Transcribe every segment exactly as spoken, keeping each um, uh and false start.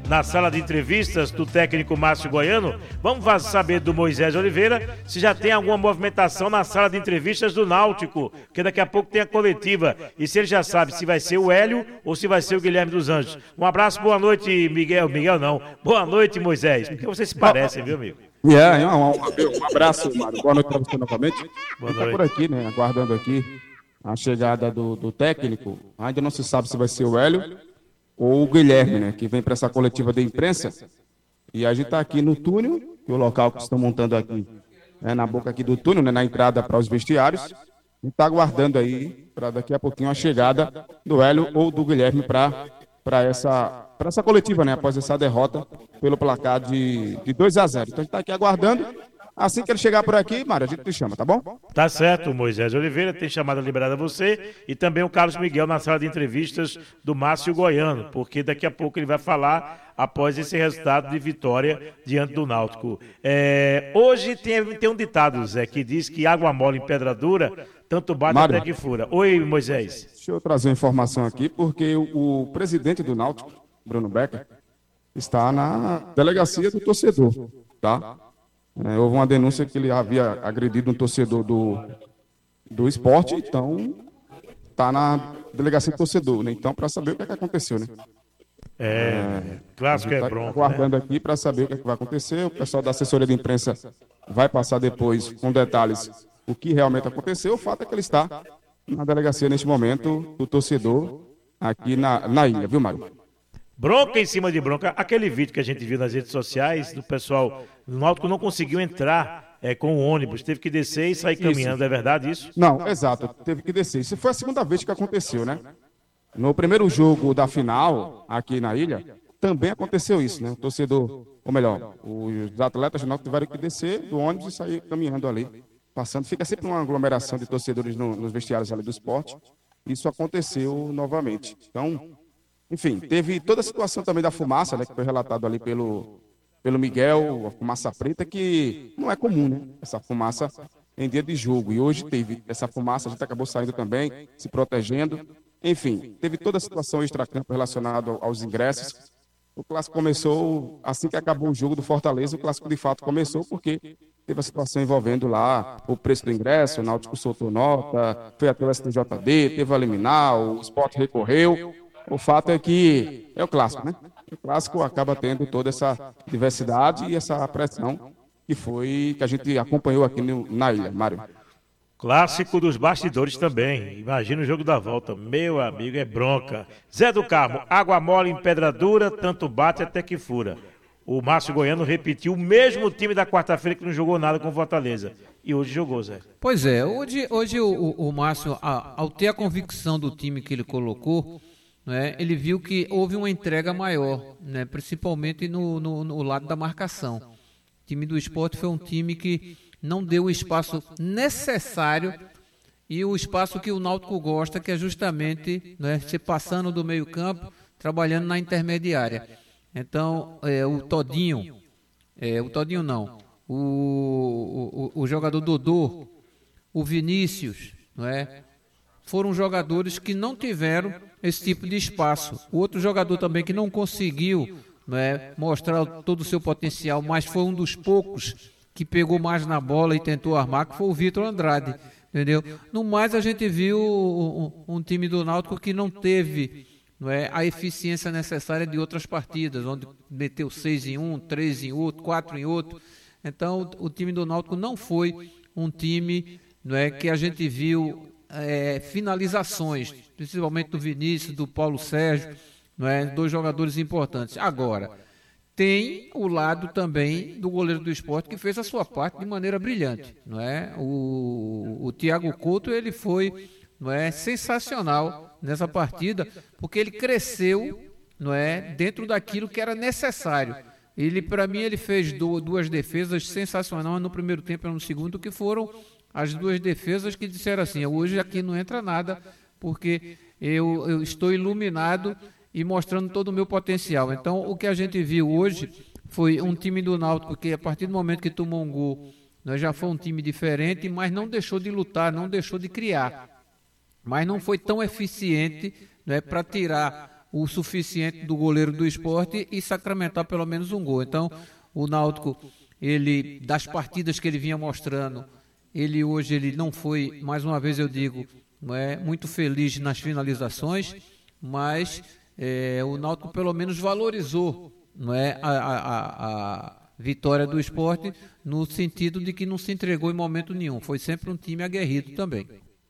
na sala de entrevistas do técnico Márcio Goiano. Vamos saber do Moisés Oliveira se já tem alguma movimentação na sala de entrevistas do Náutico, porque daqui a pouco tem a coletiva, e se ele já sabe se vai ser o Hélio ou se vai ser o Guilherme dos Anjos. Um abraço, boa noite, Miguel. Miguel não, boa noite, Moisés, porque vocês se parecem, viu, amigo? Yeah, um, um, um abraço, Mário. Boa noite para você novamente. Boa Ele está por aqui, né? Aguardando aqui a chegada do, do técnico. Ainda não se sabe se vai ser o Hélio ou o Guilherme, né? Que vem para essa coletiva de imprensa. E a gente está aqui no túnel, que é o local que estão montando aqui, né? Na boca aqui do túnel, né? Na entrada para os vestiários. E está aguardando aí para daqui a pouquinho a chegada do Hélio ou do Guilherme para para essa, para essa coletiva, né? Após essa derrota pelo placar de, de dois a zero. Então a gente está aqui aguardando. Assim que ele chegar por aqui, Mário, a gente te chama, tá bom? Tá certo, o Moisés Oliveira tem chamada liberada a você e também o Carlos Miguel na sala de entrevistas do Márcio Goiano, porque daqui a pouco ele vai falar após esse resultado de vitória diante do Náutico. É, hoje tem, tem um ditado, Zé, que diz que água mole em pedra dura, tanto bate Mário, até que fura. Oi, Moisés. Deixa eu trazer uma informação aqui, porque o, o presidente do Náutico, Bruno Becker, está na delegacia do torcedor, tá? É, houve uma denúncia que ele havia agredido um torcedor do, do esporte, então está na delegacia do torcedor, né? Então, para saber o que, é que aconteceu, né? É, é clássico é tá bronco, aguardando né? aqui para saber o que, é que vai acontecer. O pessoal da assessoria de imprensa vai passar depois com detalhes o que realmente aconteceu. O fato é que ele está na delegacia neste momento do torcedor aqui na, na ilha, viu, Mário? Bronca em cima de bronca. Aquele vídeo que a gente viu nas redes sociais do pessoal do Náutico não conseguiu entrar é, com o ônibus, teve que descer e sair caminhando, isso. É verdade isso? Não, exato, teve que descer. Isso foi a segunda vez que aconteceu, né? No primeiro jogo da final, aqui na ilha, também aconteceu isso, né? O torcedor, ou melhor, os atletas do Náutico tiveram que descer do ônibus e sair caminhando ali, passando. Fica sempre uma aglomeração de torcedores no, nos vestiários ali do esporte. Isso aconteceu novamente. Então, enfim, teve toda a situação também da fumaça, né, que foi relatado ali pelo, pelo Miguel, a fumaça preta, que não é comum, né? Essa fumaça em dia de jogo. E hoje teve essa fumaça, a gente acabou saindo também, se protegendo. Enfim, teve toda a situação extracampo relacionada aos ingressos. O clássico começou assim que acabou o jogo do Fortaleza, o clássico de fato começou porque teve a situação envolvendo lá o preço do ingresso, o Náutico soltou nota, foi até o S T J D, teve a liminar, o Sport recorreu. O fato é que é o clássico, né? O clássico acaba tendo toda essa diversidade e essa pressão que foi que a gente acompanhou aqui no, na ilha, Mário. Clássico dos bastidores também. Imagina o jogo da volta. Meu amigo, é bronca. Zé do Carmo, água mole em pedra dura, tanto bate até que fura. O Márcio Goiano repetiu o mesmo time da quarta-feira que não jogou nada com Fortaleza. E hoje jogou, Zé. Pois é, hoje, hoje o, o, o Márcio, a, ao ter a convicção do time que ele colocou, né, ele viu que houve uma entrega maior, né, principalmente no, no, no lado da marcação. O time do Sport foi um time que não deu o espaço necessário e o espaço que o Náutico gosta, que é justamente, né, se passando do meio campo, trabalhando na intermediária. Então, é, o Todinho, é, o Todinho não, o, o, o jogador Dodô, o Vinícius, não é? Foram jogadores que não tiveram esse tipo de espaço. O outro jogador também que não conseguiu, não é, mostrar todo o seu potencial, mas foi um dos poucos que pegou mais na bola e tentou armar, que foi o Vitor Andrade, entendeu? No mais, a gente viu um, um time do Náutico que não teve, não é, a eficiência necessária de outras partidas, onde meteu seis em um, três em outro, quatro em outro. Então, o, o time do Náutico não foi um time, não é, que a gente viu é, finalizações, principalmente do Vinícius, do Paulo Sérgio, não é, dois jogadores importantes. Agora, tem o lado também do goleiro do Sport, que fez a sua parte de maneira brilhante, não é? O, o Thiago Couto, ele foi, não é, sensacional nessa partida, porque ele cresceu, não é, dentro daquilo que era necessário. Ele, para mim, ele fez do, duas defesas sensacionais no primeiro tempo e no segundo, que foram as duas defesas que disseram assim: hoje aqui não entra nada, porque eu, eu estou iluminado e mostrando todo o meu potencial. Então, o que a gente viu hoje foi um time do Náutico que, a partir do momento que tomou um gol, nós já foi um time diferente, mas não deixou de lutar, não deixou de criar. Mas não foi tão eficiente, né, para tirar o suficiente do goleiro do Sport e sacramentar pelo menos um gol. Então, o Náutico, ele, das partidas que ele vinha mostrando, ele hoje ele não foi, mais uma vez eu digo, não é, muito feliz nas finalizações, mas é, o Náutico pelo menos valorizou, não é, a, a, a, a vitória do Sport, no sentido de que não se entregou em momento nenhum. Foi sempre um time aguerrido também.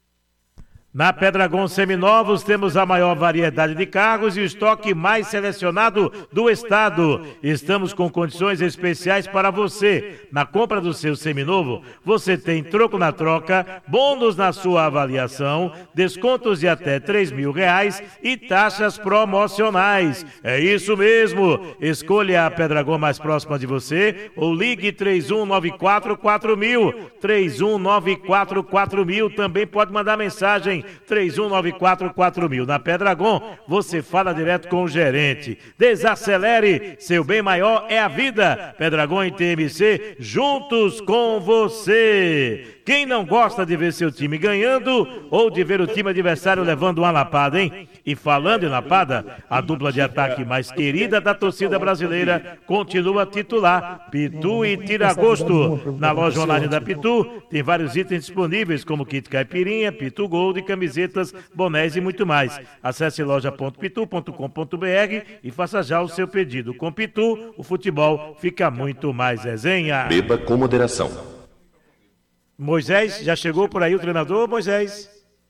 Na Pedragon Seminovos temos a maior variedade de carros e o estoque mais selecionado do estado. Estamos com condições especiais para você. Na compra do seu seminovo, você tem troco na troca, bônus na sua avaliação, descontos de até três mil reais e taxas promocionais. É isso mesmo. Escolha a Pedragon mais próxima de você ou ligue três um nove quatro quatro mil. três um nove quatro quatro mil. Também pode mandar mensagem três um nove quatro quatro mil. Na Pedragon, você fala direto com o gerente. Desacelere, seu bem maior é a vida. Pedragon e T M C, juntos com você. Quem não gosta de ver seu time ganhando ou de ver o time adversário levando uma lapada, hein? E falando em lapada, a dupla de ataque mais querida da torcida brasileira continua titular, Pitu e Tiragosto. Na loja online da Pitu, tem vários itens disponíveis, como kit caipirinha, Pitu Gold, camisetas, bonés e muito mais. Acesse loja ponto pitu ponto com ponto br e faça já o seu pedido. Com Pitu, o futebol fica muito mais resenha. Beba com moderação. Moisés, já chegou por aí o treinador, Moisés?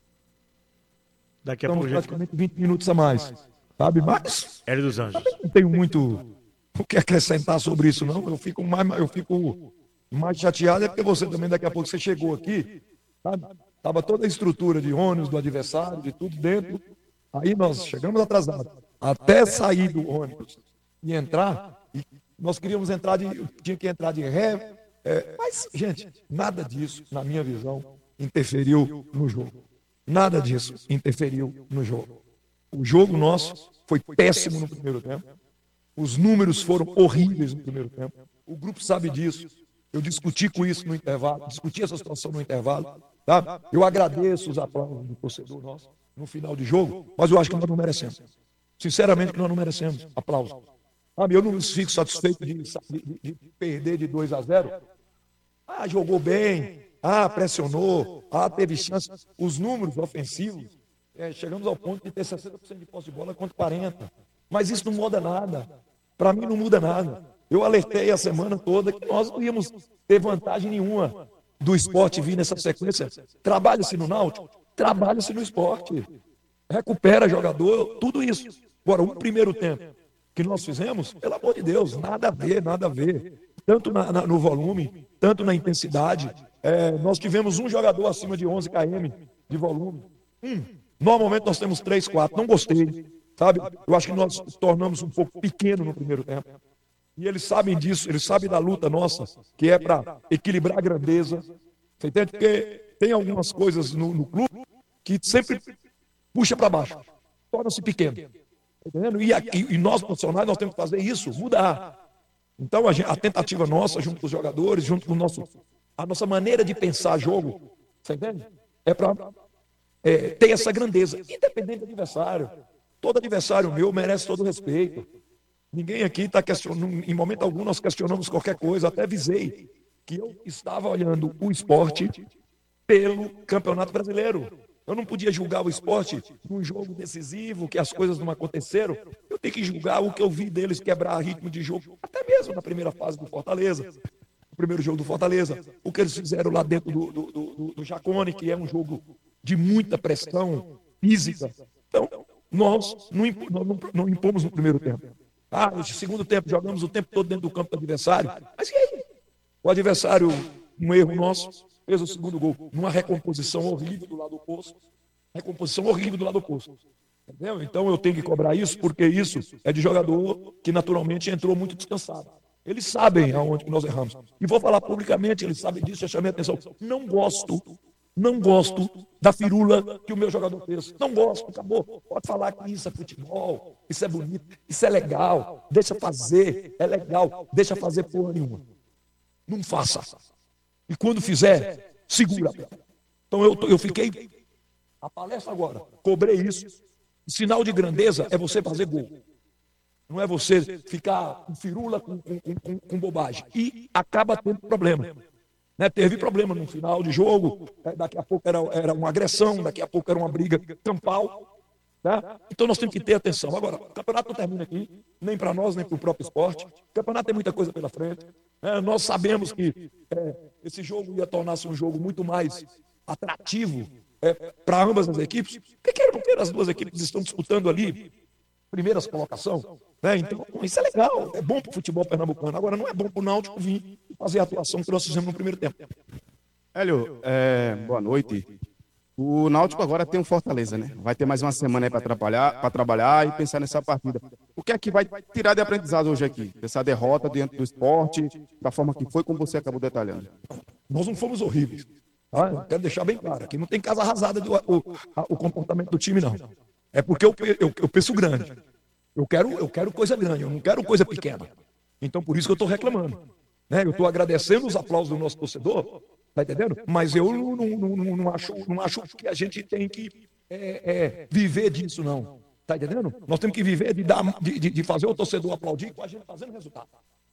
Daqui a pouco. Estamos praticamente vinte minutos a mais, sabe? Mas Hélio dos Anjos. Não tenho muito o que acrescentar sobre isso, não. Eu fico mais, eu fico mais chateado é porque você também, daqui a pouco, você chegou aqui, sabe? Tava toda a estrutura de ônibus do adversário, de tudo dentro. Aí nós chegamos atrasados. Até sair do ônibus e entrar, e nós queríamos entrar de. Tinha que entrar de ré. É, mas, gente, nada disso, na minha visão, interferiu no jogo. Nada disso interferiu no jogo. O jogo nosso foi péssimo no primeiro tempo. Os números foram horríveis no primeiro tempo. O grupo sabe disso. Eu discuti com isso no intervalo, discuti essa situação no intervalo. Tá? Eu agradeço os aplausos do torcedor nosso no final de jogo, mas eu acho que nós não merecemos. Sinceramente, que nós não merecemos aplausos. Ah, eu não fico satisfeito de, de, de perder de dois a zero. Ah, jogou bem, ah, pressionou, ah, teve chance. Os números ofensivos, é, chegamos ao ponto de ter sessenta por cento de posse de bola contra quarenta por cento. Mas isso não muda nada. Para mim não muda nada. Eu alertei a semana toda que nós não íamos ter vantagem nenhuma do esporte vir nessa sequência. Trabalha-se no Náutico, trabalha-se no esporte. Recupera jogador, tudo isso. Agora, um primeiro tempo que nós fizemos, pelo amor de Deus, nada a ver, nada a ver. Tanto na, na, no volume, tanto na intensidade. É, nós tivemos um jogador acima de onze quilômetros de volume. Hum, normalmente nós temos três, quatro. Não gostei, sabe? Eu acho que nós tornamos um pouco pequeno no primeiro tempo. E eles sabem disso, eles sabem da luta nossa, que é para equilibrar a grandeza. Você entende? Porque tem algumas coisas no, no clube que sempre puxa para baixo, torna-se pequeno. Tá entendendo? E, aqui, e nós, profissionais, nós temos que fazer isso, mudar. Então, a, gente, a tentativa nossa, junto com os jogadores, junto com o nosso, a nossa maneira de pensar jogo, você entende? É para é, ter essa grandeza, independente do adversário. Todo adversário meu merece todo o respeito. Ninguém aqui está questionando, em momento algum nós questionamos qualquer coisa, até avisei que eu estava olhando o esporte pelo Campeonato Brasileiro. Eu não podia julgar o esporte num jogo decisivo, que as coisas não aconteceram. Eu tenho que julgar o que eu vi deles quebrar ritmo de jogo, até mesmo na primeira fase do Fortaleza, o primeiro jogo do Fortaleza, o que eles fizeram lá dentro do, do, do, do Jacone, que é um jogo de muita pressão física. Então, nós não, nós não, não impomos no primeiro tempo. Ah, no segundo tempo, jogamos o tempo todo dentro do campo do adversário. Mas e aí? O adversário, um erro nosso, fez o segundo gol numa recomposição horrível do lado oposto. Recomposição horrível do lado oposto. Entendeu? Então eu tenho que cobrar isso, porque isso é de jogador que naturalmente entrou muito descansado. Eles sabem aonde nós erramos. E vou falar publicamente, eles sabem disso, já chamei a atenção. Não gosto, não gosto da firula que o meu jogador fez. Não gosto, acabou. Pode falar que isso é futebol, isso é bonito, isso é legal. Deixa fazer, é legal. Deixa fazer porra nenhuma. Não faça. E quando fizer, segura. Então eu, eu fiquei, a palestra agora, cobrei isso, Sinal de grandeza é você fazer gol. Não é você ficar com firula, com, com, com, com bobagem. E acaba tendo problema. Né? Teve problema no final de jogo, daqui a pouco era, era uma agressão, daqui a pouco era uma briga campal. Tá? Então nós temos que ter atenção. Agora, o campeonato não termina aqui, nem para nós, nem para o próprio esporte. O campeonato tem muita coisa pela frente. É, nós sabemos que é, esse jogo ia tornar-se um jogo muito mais atrativo é, para ambas as equipes. Porque quer não queira, as duas equipes estão disputando ali primeiras colocações. Né? Então, isso é legal, é bom para o futebol pernambucano. Agora, não é bom para o Náutico vir fazer a atuação que nós fizemos no primeiro tempo. Hélio, é, boa noite. O Náutico agora tem um Fortaleza, né? Vai ter mais uma semana aí para trabalhar, para trabalhar e pensar nessa partida. O que é que vai tirar de aprendizado hoje aqui? Dessa derrota diante do esporte, da forma que foi, como você acabou detalhando. Nós não fomos horríveis. Tá? Quero deixar bem claro. Aqui não tem casa arrasada do o, a, o comportamento do time, não. É porque eu, eu, eu penso grande. Eu quero, eu quero coisa grande, eu não quero coisa pequena. Então, por isso que eu estou reclamando. Né? Eu estou agradecendo os aplausos do nosso torcedor, tá entendendo? Mas eu não, não, não, não, acho, não acho que a gente tem que é, é, viver disso, não. Tá entendendo? Nós temos que viver de, dar, de, de fazer o torcedor aplaudir com a gente fazendo resultado.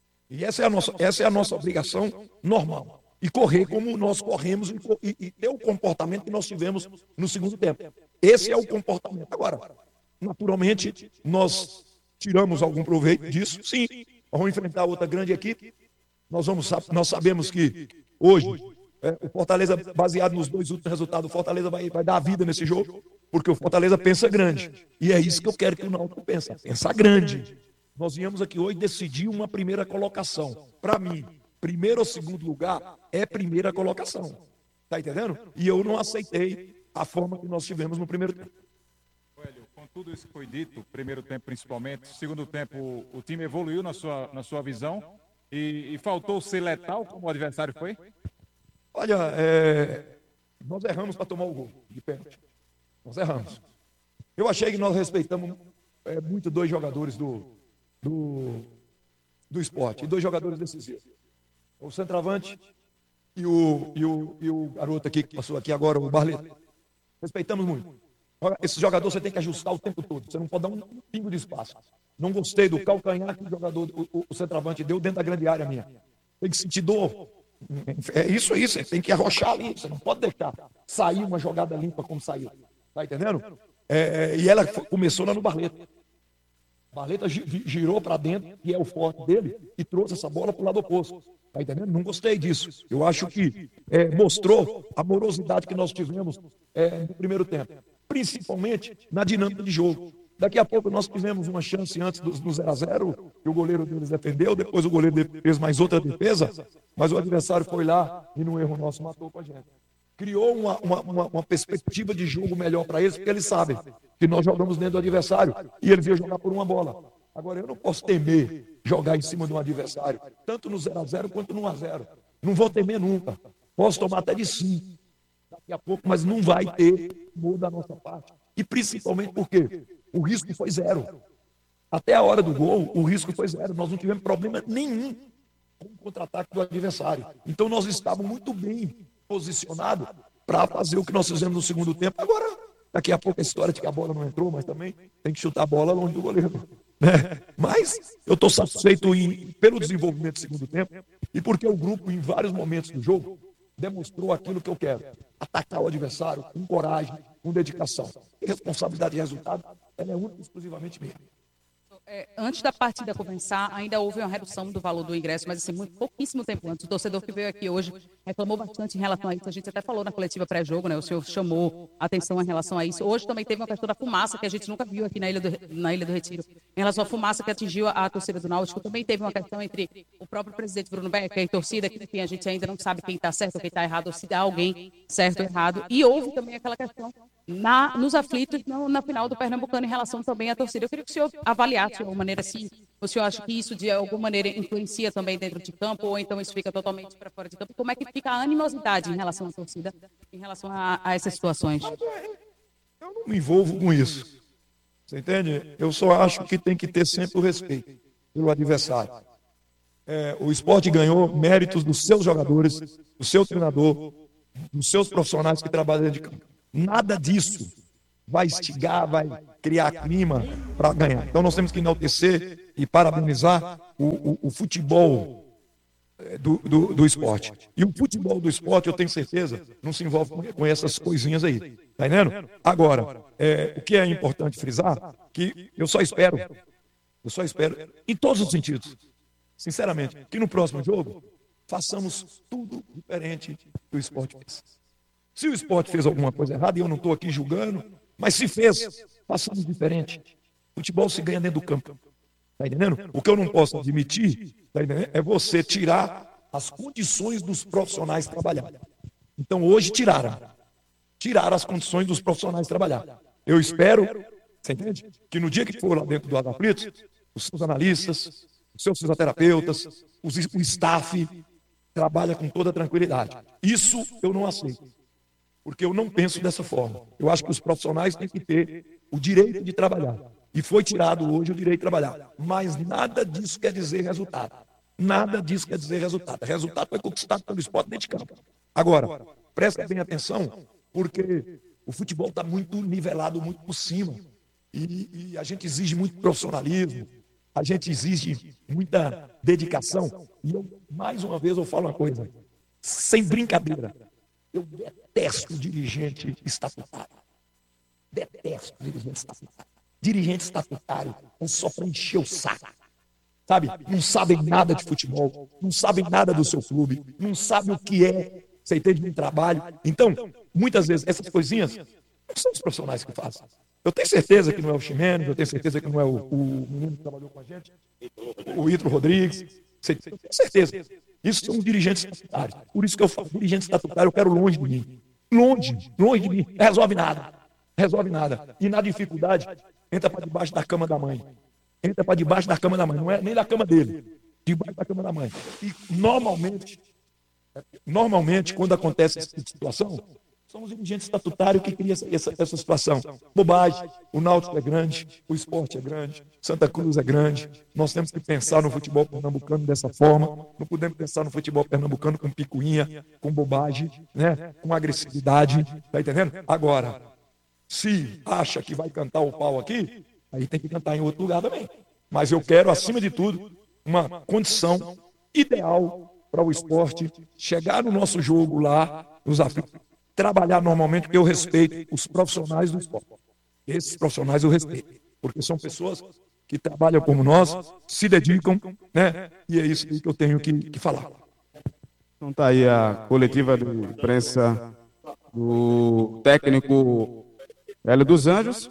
E essa é a nossa, essa é a nossa obrigação normal. E correr como nós corremos e, e, e ter o comportamento que nós tivemos no segundo tempo. Esse é o comportamento. Agora, naturalmente, nós tiramos algum proveito disso. Sim, vamos enfrentar outra grande equipe. Nós, vamos, nós sabemos que hoje, é, o Fortaleza, baseado nos dois últimos resultados, o Fortaleza vai, vai dar a vida nesse jogo, porque o Fortaleza pensa grande. E é isso que eu quero que o Náutico pense. Pensar grande. Nós viemos aqui hoje decidir uma primeira colocação. Para mim, primeiro ou segundo lugar é primeira colocação. Tá entendendo? E eu não aceitei a forma que nós tivemos no primeiro tempo. Hélio, com tudo isso que foi dito, primeiro tempo principalmente, segundo tempo o, o time evoluiu na sua, na sua visão e, e faltou ser letal como o adversário foi? Olha, é, nós erramos para tomar o gol de pênalti. Nós erramos. Eu achei que nós respeitamos é, muito dois jogadores do, do, do esporte, e dois jogadores decisivos. O centroavante e o, e, o, e o garoto aqui que passou aqui agora, o Barleto. Respeitamos muito. Esse jogador você tem que ajustar o tempo todo. Você não pode dar um pingo de espaço. Não gostei do calcanhar que o jogador, o, o centroavante deu dentro da grande área minha. Tem que sentir dor. É isso aí, você tem que arrochar ali. Você não pode deixar sair uma jogada limpa como saiu. Tá entendendo? É, e ela começou lá no Barleta. Barleta girou para dentro, que é o forte dele, e trouxe essa bola para o lado oposto. Tá entendendo? Não gostei disso. Eu acho que é, mostrou a morosidade que nós tivemos é, no primeiro tempo. Principalmente na dinâmica de jogo. Daqui a pouco nós tivemos uma chance antes do, do zero a zero, que o goleiro deles defendeu, depois o goleiro fez mais outra defesa, mas o adversário foi lá e no erro nosso matou com a gente. Criou uma, uma, uma, uma perspectiva de jogo melhor para eles, porque eles sabem que nós jogamos dentro do adversário e eles iam jogar por uma bola. Agora, eu não posso temer jogar em cima de um adversário, tanto no zero a zero quanto no um a zero. Não vou temer nunca. Posso tomar até de cinco daqui a pouco, mas não vai ter gol da nossa parte. E principalmente porque o risco foi zero. Até a hora do gol, o risco foi zero. Nós não tivemos problema nenhum com o contra-ataque do adversário. Então, nós estávamos muito bem posicionados para fazer o que nós fizemos no segundo tempo. Agora, daqui a pouco a história de que a bola não entrou, mas também tem que chutar a bola longe do goleiro. Né? Mas eu estou satisfeito em, pelo desenvolvimento do segundo tempo e porque o grupo, em vários momentos do jogo, demonstrou aquilo que eu quero. Atacar o adversário com coragem, com dedicação. E responsabilidade de resultado, ela é única e exclusivamente minha. É, antes da partida começar, ainda houve uma redução do valor do ingresso, mas assim, muito pouquíssimo tempo antes. O torcedor que veio aqui hoje reclamou bastante em relação a isso. A gente até falou na coletiva pré-jogo, né? O senhor chamou a atenção em relação a isso. Hoje também teve uma questão da fumaça, que a gente nunca viu aqui na Ilha do, na Ilha do Retiro. Em relação à fumaça que atingiu a, a torcida do Náutico, também teve uma questão entre o próprio presidente Bruno Becker e a torcida, que enfim, a gente ainda não sabe quem está certo ou quem está errado, ou se há alguém certo ou errado. E houve também aquela questão na, nos aflitos no, na final do Pernambucano em relação também à torcida. Eu queria que o senhor avaliasse de alguma maneira assim. O senhor acha que isso de alguma maneira influencia também dentro de campo ou então isso fica totalmente para fora de campo? Como é que fica a animosidade em relação à torcida, em relação a, a essas situações? Eu não me envolvo com isso. Você entende? Eu só acho que tem que ter sempre o respeito pelo adversário. É, o esporte ganhou méritos dos seus jogadores, do seu treinador, dos seus profissionais que trabalham dentro de campo. Nada disso vai instigar, vai criar clima para ganhar. Então nós temos que enaltecer e parabenizar o, o, o futebol do, do, do esporte. E o futebol do esporte, eu tenho certeza, não se envolve com, com essas coisinhas aí. Tá entendendo? Agora, é, o que é importante frisar, que eu só espero, eu só espero, em todos os sentidos, sinceramente, que no próximo jogo façamos tudo diferente do esporte fez. Se o esporte fez alguma coisa errada, e eu não estou aqui julgando, mas se fez, façamos diferente. Futebol se ganha dentro do campo. Está entendendo? O que eu não posso admitir, tá entendendo? É você tirar as condições dos profissionais trabalhar. Então hoje tiraram. Tiraram as condições dos profissionais trabalhar. Eu espero, você entende? Que no dia que for lá dentro do Aflitos, os seus analistas, os seus fisioterapeutas, os, o staff, trabalha com toda tranquilidade. Isso eu não aceito. Porque eu não penso dessa forma. Eu acho que os profissionais têm que ter o direito de trabalhar. E foi tirado hoje o direito de trabalhar. Mas nada disso quer dizer resultado. Nada disso quer dizer resultado. O resultado foi conquistado pelo esporte dentro de campo. Agora, presta bem atenção, porque o futebol está muito nivelado, muito por cima. E, e a gente exige muito profissionalismo, a gente exige muita dedicação. E eu, mais uma vez, eu falo uma coisa, sem brincadeira. Eu detesto dirigente estatutário. Detesto dirigente estatutário. Dirigente estatutário é só para encher o saco. Sabe? Não sabem nada de futebol, não sabem nada do seu clube, não sabem o que é, você entende, de um trabalho. Então, muitas vezes, essas coisinhas não são os profissionais que fazem. Eu tenho certeza que não é o Ximenes, eu tenho certeza que não é o, o menino que trabalhou com a gente, o Ítalo Rodrigues. Eu tenho certeza. Isso são os dirigentes estatutários. Por isso que eu falo, dirigente estatutário, eu quero longe de mim. Longe, longe de mim. Resolve nada. Resolve nada. E na dificuldade, entra para debaixo da cama da mãe. Entra para debaixo da cama da mãe. Não é nem da cama dele. Debaixo da cama da mãe. E normalmente, normalmente, quando acontece essa situação, são os dirigentes estatutários que criam essa, essa, essa situação. Bobagem. O Náutico é grande, o esporte é grande, Santa Cruz é grande. Nós temos que pensar no futebol pernambucano dessa forma. Não podemos pensar no futebol pernambucano com picuinha, com bobagem, né? Com agressividade. Tá entendendo? Agora, se acha que vai cantar o pau aqui, aí tem que cantar em outro lugar também. Mas eu quero, acima de tudo, uma condição ideal para o esporte chegar no nosso jogo lá, nos aflitos, trabalhar normalmente, porque eu respeito os profissionais do esporte. Esses profissionais eu respeito, porque são pessoas que trabalham como nós, se dedicam, né? E é isso que eu tenho que, que falar. Então tá aí a coletiva de imprensa do técnico Hélio dos Anjos,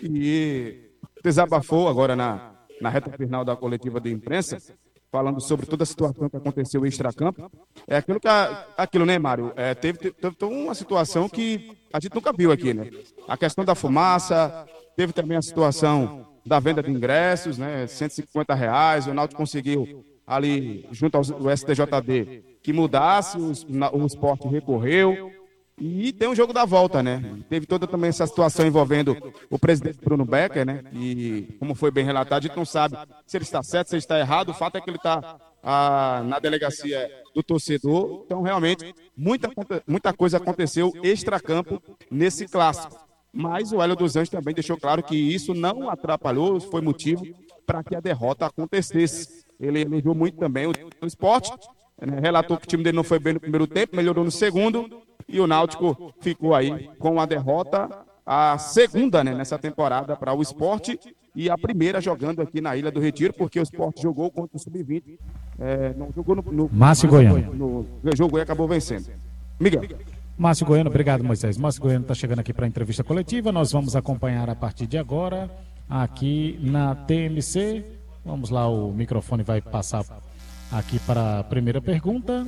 que desabafou agora na, na reta final da coletiva de imprensa, falando sobre toda a situação que aconteceu em extracampo. É aquilo que a, aquilo, né, Mário? É, teve, teve, teve uma situação que a gente nunca viu aqui, né? A questão da fumaça, teve também a situação da venda de ingressos, né? cento e cinquenta reais, o Náutico conseguiu ali, junto ao S T J D, que mudasse, o, o esporte recorreu. E tem um jogo da volta, né? Teve toda também essa situação envolvendo o presidente Bruno Becker, né? E como foi bem relatado, a gente não sabe se ele está certo, se ele está errado. O fato é que ele está ah, na delegacia do torcedor. Então, realmente, muita, muita coisa aconteceu extracampo nesse clássico. Mas o Hélio dos Anjos também deixou claro que isso não atrapalhou, foi motivo para que a derrota acontecesse. Ele elogiou muito também o, o esporte, né? Relatou que o time dele não foi bem no primeiro tempo, melhorou no segundo. E o Náutico ficou aí com a derrota, a segunda, né, nessa temporada para o esporte e a primeira jogando aqui na Ilha do Retiro, porque o esporte jogou contra o sub vinte, é, não jogou no, no Márcio Goiano. No, no jogo e acabou vencendo. Miguel. Márcio Goiano, obrigado, Moisés. Márcio Goiano está chegando aqui para a entrevista coletiva. Nós vamos acompanhar a partir de agora aqui na T M C. Vamos lá, o microfone vai passar aqui para a primeira pergunta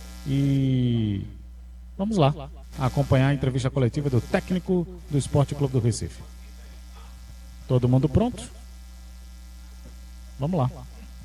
e vamos lá, acompanhar a entrevista coletiva do técnico do Esporte Clube do Recife. Todo mundo pronto? Vamos lá.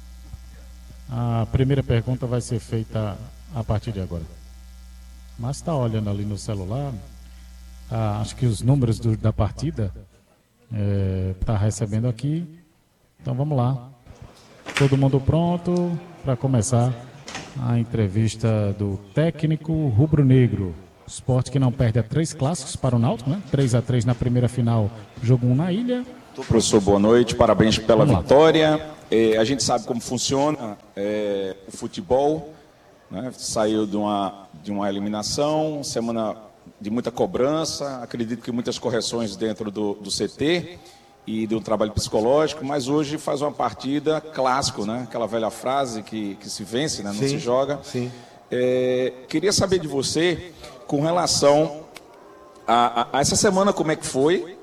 A primeira pergunta vai ser feita a partir de agora. Mas está olhando ali no celular, ah, acho que os números do, da partida está é, recebendo aqui. Então vamos lá. Todo mundo pronto para começar a entrevista do técnico rubro-negro Sport que não perde a três clássicos para o Náutico, né? três a três na primeira final, jogo um na Ilha. Professor, boa noite, parabéns pela vitória. É, a gente sabe como funciona é, o futebol, né? Saiu de uma, de uma eliminação, semana de muita cobrança, acredito que muitas correções dentro do, do C T e de um trabalho psicológico, mas hoje faz uma partida clássico, né? Aquela velha frase que, que se vence, né? Não sim, se joga. Sim. É, queria saber de você com relação a, a, a essa semana, como é que foi?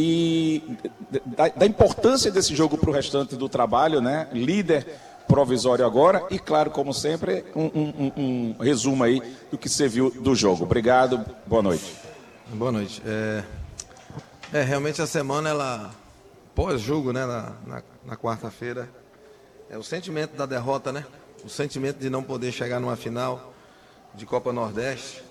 E da, da importância desse jogo para o restante do trabalho, né? Líder provisório agora e, claro, como sempre, um, um, um, um resumo aí do que você viu do jogo. Obrigado, boa noite. Boa noite. É, é realmente a semana, ela pós-jogo, né? Na, na, na quarta-feira, é o sentimento da derrota, né? O sentimento de não poder chegar numa final de Copa Nordeste,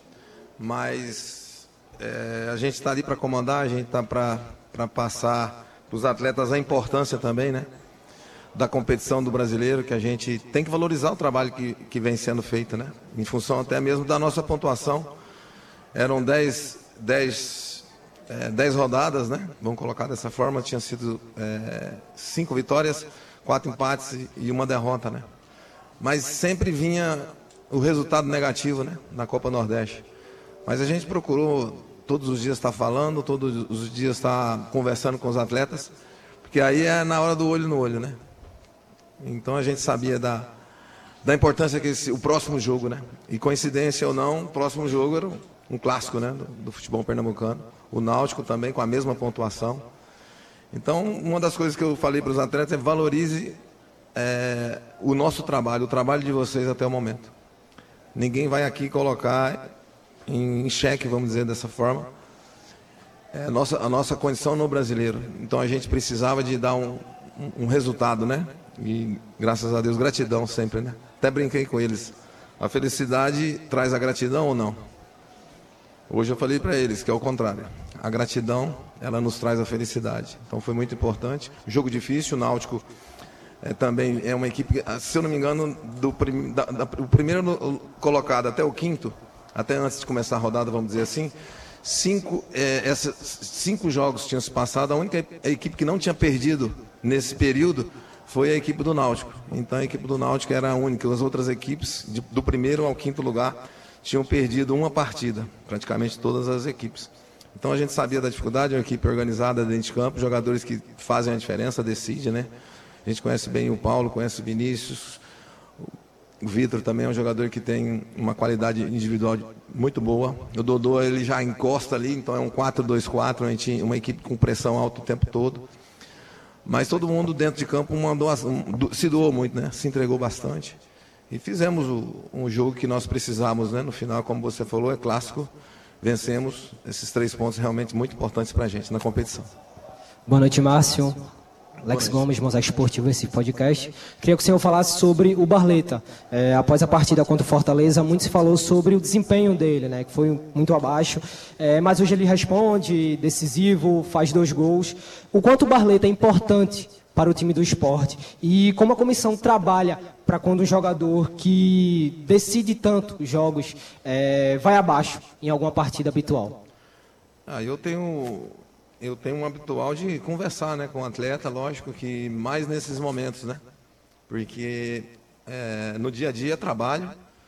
mas É, a gente está ali para comandar, a gente está para passar para os atletas a importância também, né, da competição do brasileiro, que a gente tem que valorizar o trabalho que, que vem sendo feito, né, em função até mesmo da nossa pontuação. Eram dez, dez, é, dez rodadas, né, vamos colocar dessa forma, tinha sido é, cinco vitórias, quatro empates e uma derrota, né, mas sempre vinha o resultado negativo, né, na Copa Nordeste. Mas a gente procurou todos os dias estar falando, todos os dias estar conversando com os atletas, porque aí é na hora do olho no olho, né? Então a gente sabia da, da importância que esse, o próximo jogo, né? E coincidência ou não, o próximo jogo era um clássico, né? Do, do futebol pernambucano. O Náutico também com a mesma pontuação. Então, uma das coisas que eu falei para os atletas é valorize é, o nosso trabalho, o trabalho de vocês até o momento. Ninguém vai aqui colocar em xeque, vamos dizer dessa forma, é a, nossa, a nossa condição no brasileiro. Então a gente precisava de dar um, um, um resultado, né? E graças a Deus, gratidão sempre, né? Até brinquei com eles. A felicidade traz a gratidão ou não? Hoje eu falei para eles que é o contrário. A gratidão, ela nos traz a felicidade. Então foi muito importante. Jogo difícil, o Náutico é, também é uma equipe, se eu não me engano, do prim, da, da, o primeiro colocado até o quinto, até antes de começar a rodada, vamos dizer assim, cinco, é, essas, cinco jogos tinham se passado. A única equipe que não tinha perdido nesse período foi a equipe do Náutico. Então a equipe do Náutico era a única. As outras equipes, de, do primeiro ao quinto lugar, tinham perdido uma partida, praticamente todas as equipes. Então a gente sabia da dificuldade, é uma equipe organizada dentro de campo, jogadores que fazem a diferença, decidem, né? A gente conhece bem o Paulo, conhece o Vinícius. O Vitor também é um jogador que tem uma qualidade individual muito boa. O Dodô, ele já encosta ali, então é um quatro dois quatro, uma equipe com pressão alta o tempo todo. Mas todo mundo dentro de campo mandou, se doou muito, né? Se entregou bastante. E fizemos o, um jogo que nós precisávamos, né? No final, como você falou, é clássico. Vencemos esses três pontos realmente muito importantes para a gente na competição. Boa noite, Márcio. Alex Gomes, Mosaico Esportivo, esse podcast. Queria que o senhor falasse sobre o Barleta. É, após a partida contra o Fortaleza, muito se falou sobre o desempenho dele, né, que foi muito abaixo. É, mas hoje ele responde, decisivo, faz dois gols. O quanto o Barleta é importante para o time do Sport e como a comissão trabalha para quando um jogador que decide tanto jogos é, vai abaixo em alguma partida habitual. Ah, eu tenho... Eu tenho um habitual de conversar, né, com o atleta, lógico que mais nesses momentos, né? Porque é, no dia a dia é trabalho,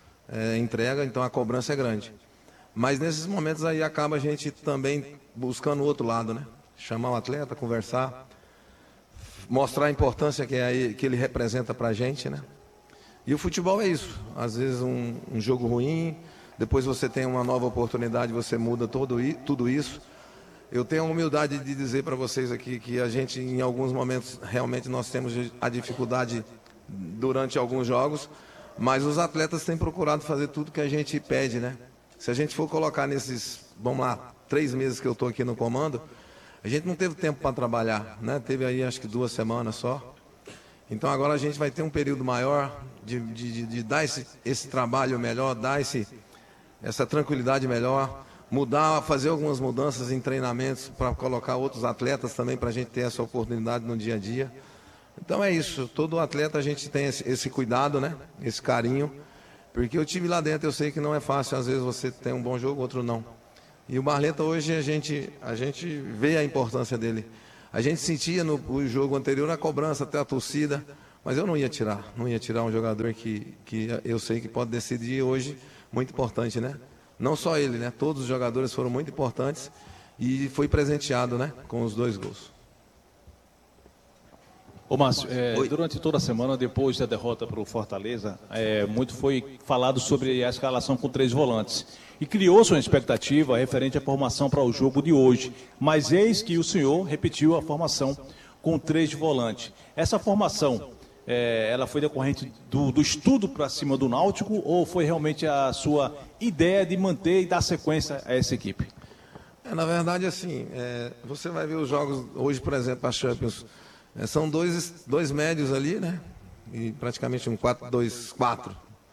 é, entrega, então a cobrança é grande. Mas nesses momentos aí acaba a gente também buscando o outro lado, né? Chamar o atleta, conversar, mostrar a importância que, é, que ele representa para a gente, né? E o futebol é isso. Às vezes um, um jogo ruim, depois você tem uma nova oportunidade, você muda todo, tudo isso. Eu tenho a humildade de dizer para vocês aqui que a gente, em alguns momentos, realmente nós temos a dificuldade durante alguns jogos, mas os atletas têm procurado fazer tudo que a gente pede, né? Se a gente for colocar nesses, vamos lá, três meses que eu estou aqui no comando, a gente não teve tempo para trabalhar, né? Teve aí acho que duas semanas só. Então agora a gente vai ter um período maior de, de, de, de dar esse, esse trabalho melhor, dar esse, essa tranquilidade melhor, mudar, fazer algumas mudanças em treinamentos para colocar outros atletas também para a gente ter essa oportunidade no dia a dia. Então é isso, todo atleta a gente tem esse, esse cuidado, né? Esse carinho Porque eu tive lá dentro, eu sei que não é fácil, às vezes você tem um bom jogo, outro não. E o Barleta hoje a gente, a gente vê a importância dele. A gente sentia no, no jogo anterior a cobrança, até a torcida, mas eu não ia tirar, não ia tirar um jogador que, que eu sei que pode decidir hoje, muito importante, né? Não só ele, né? Todos os jogadores foram muito importantes e foi presenteado, né? Com os dois gols. Ô Márcio, é, durante toda a semana, depois da derrota para o Fortaleza, é, muito foi falado sobre a escalação com três volantes. E criou-se uma expectativa referente à formação para o jogo de hoje. Mas eis que o senhor repetiu a formação com três volantes. Essa formação, é, ela foi decorrente do, do estudo para cima do Náutico ou foi realmente a sua ideia de manter e dar sequência a essa equipe? É, na verdade, assim, é, você vai ver os jogos hoje, por exemplo, a Champions. É, são dois, dois médios ali, né? E praticamente um quatro dois quatro.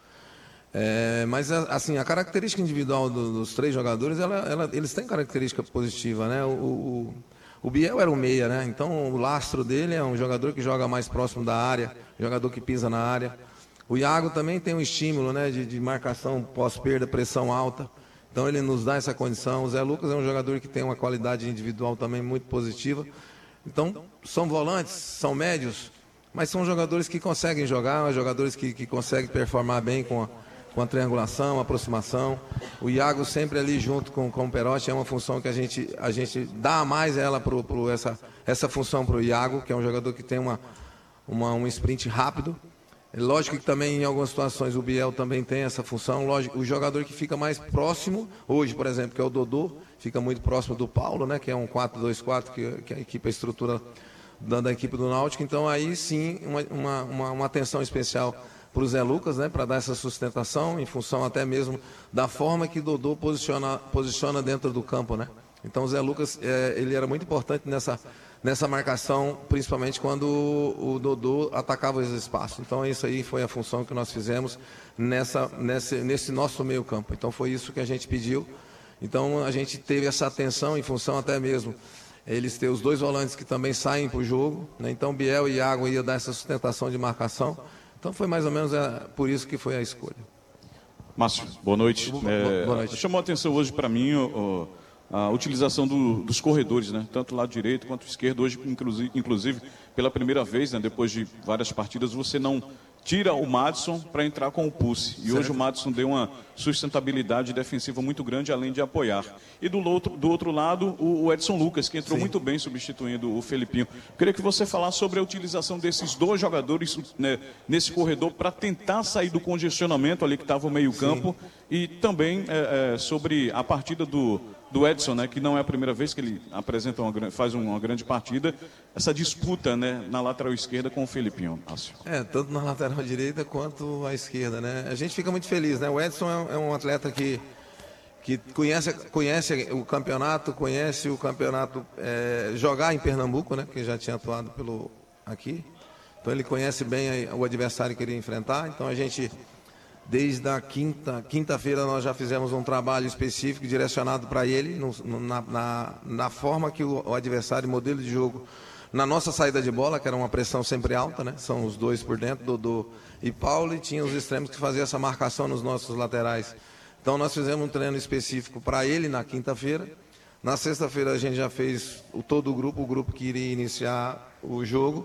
É, mas, assim, a característica individual do, dos três jogadores, ela, ela, eles têm característica positiva, né? O, o, o Biel era um meia, né? Então, o lastro dele é um jogador que joga mais próximo da área, jogador que pisa na área. O Iago também tem um estímulo, né? De, de marcação pós-perda, pressão alta. Então, ele nos dá essa condição. O Zé Lucas é um jogador que tem uma qualidade individual também muito positiva. Então, são volantes, são médios, mas são jogadores que conseguem jogar, jogadores que, que conseguem performar bem com a, com a triangulação, a aproximação. O Iago sempre ali junto com, com o Perotti é uma função que a gente, a gente dá mais ela pro, pro essa, essa função para o Iago, que é um jogador que tem uma, uma, um sprint rápido. Lógico que também em algumas situações o Biel também tem essa função. Lógico, o jogador que fica mais próximo, hoje, por exemplo, que é o Dodô, fica muito próximo do Paulo, né, que é um quatro dois quatro, que, que a equipe, a estrutura da, da equipe do Náutico. Então aí sim, uma, uma, uma, uma atenção especial para o Zé Lucas, né, para dar essa sustentação, em função até mesmo da forma que o Dodô posiciona, posiciona dentro do campo, né? Então o Zé Lucas, é, ele era muito importante nessa, nessa marcação, principalmente quando o, o Dodô atacava os espaços. Então isso aí foi a função que nós fizemos nessa, nesse, nesse nosso meio campo. Então foi isso que a gente pediu. Então a gente teve essa atenção em função até mesmo eles ter os dois volantes que também saem para o jogo, né? Então Biel e Iago ia dar essa sustentação de marcação. Então foi mais ou menos é, por isso que foi a escolha. Márcio, boa noite. É, boa noite. Chamou a atenção hoje para mim o, a utilização do, dos corredores, né? Tanto o lado direito quanto o esquerdo. Hoje, inclusive, inclusive pela primeira vez, né? Depois de várias partidas, você não tira o Madison para entrar com o Pulse. E certo. Hoje o Madison deu uma sustentabilidade defensiva muito grande, além de apoiar. E do outro, do outro lado, o, o Edson Lucas, que entrou Sim. muito bem substituindo o Felipinho. Queria que você falasse sobre a utilização desses dois jogadores, né, nesse corredor para tentar sair do congestionamento ali que estava o meio-campo. E também é, é, sobre a partida do, do Edson, né, que não é a primeira vez que ele apresenta uma, faz uma grande partida, essa disputa, né, na lateral esquerda com o Felipinho. Márcio. É, tanto na lateral direita quanto à esquerda, né? A gente fica muito feliz, né? O Edson é, é um atleta que, que conhece, conhece o campeonato, conhece o campeonato, é, jogar em Pernambuco, né? Porque já tinha atuado pelo, aqui. Então ele conhece bem o adversário que ele ia enfrentar. Então a gente, desde a quinta, quinta-feira, nós já fizemos um trabalho específico direcionado para ele, no, no, na, na, na forma que o, o adversário, modelo de jogo. Na nossa saída de bola, que era uma pressão sempre alta, né? São os dois por dentro, Dodô e Paulo, e tinha os extremos que faziam essa marcação nos nossos laterais. Então nós fizemos um treino específico para ele na quinta-feira. Na sexta-feira a gente já fez o, todo o grupo, o grupo que iria iniciar o jogo.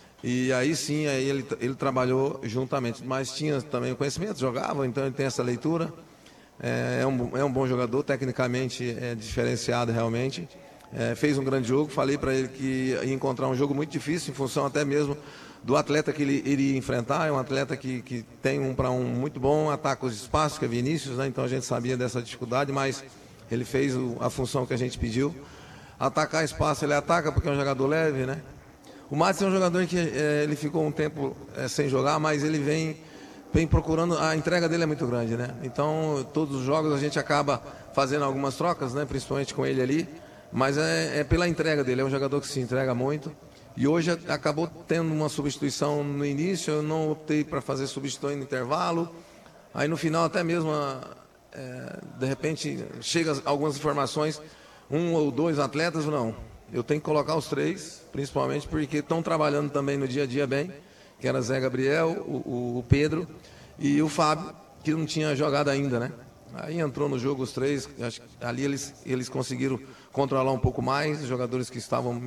E aí sim, aí ele, ele trabalhou juntamente. Mas tinha também o conhecimento, jogava, então ele tem essa leitura. É, é, um, é um bom jogador, tecnicamente é diferenciado realmente. É, fez um grande jogo, falei para ele que ia encontrar um jogo muito difícil, em função até mesmo do atleta que ele iria enfrentar. É um atleta que, que tem um para um muito bom, ataca os espaços, que é Vinícius, né? Então a gente sabia dessa dificuldade, mas ele fez o, a função que a gente pediu. Atacar espaço, ele ataca porque é um jogador leve, né? O Matos é um jogador que é, ele ficou um tempo é, sem jogar, mas ele vem, vem procurando, a entrega dele é muito grande, né? Então todos os jogos a gente acaba fazendo algumas trocas, né? Principalmente com ele ali. Mas é, é pela entrega dele, é um jogador que se entrega muito. E hoje acabou tendo uma substituição no início, eu não optei para fazer substituição no intervalo. Aí no final até mesmo, é, de repente, chega algumas informações, um ou dois atletas, não. Eu tenho que colocar os três, principalmente porque estão trabalhando também no dia a dia bem, que era Zé Gabriel, o, o Pedro e o Fábio. que não tinha jogado ainda, né? Aí entrou no jogo os três, acho que ali eles, eles conseguiram controlar um pouco mais, os jogadores que estavam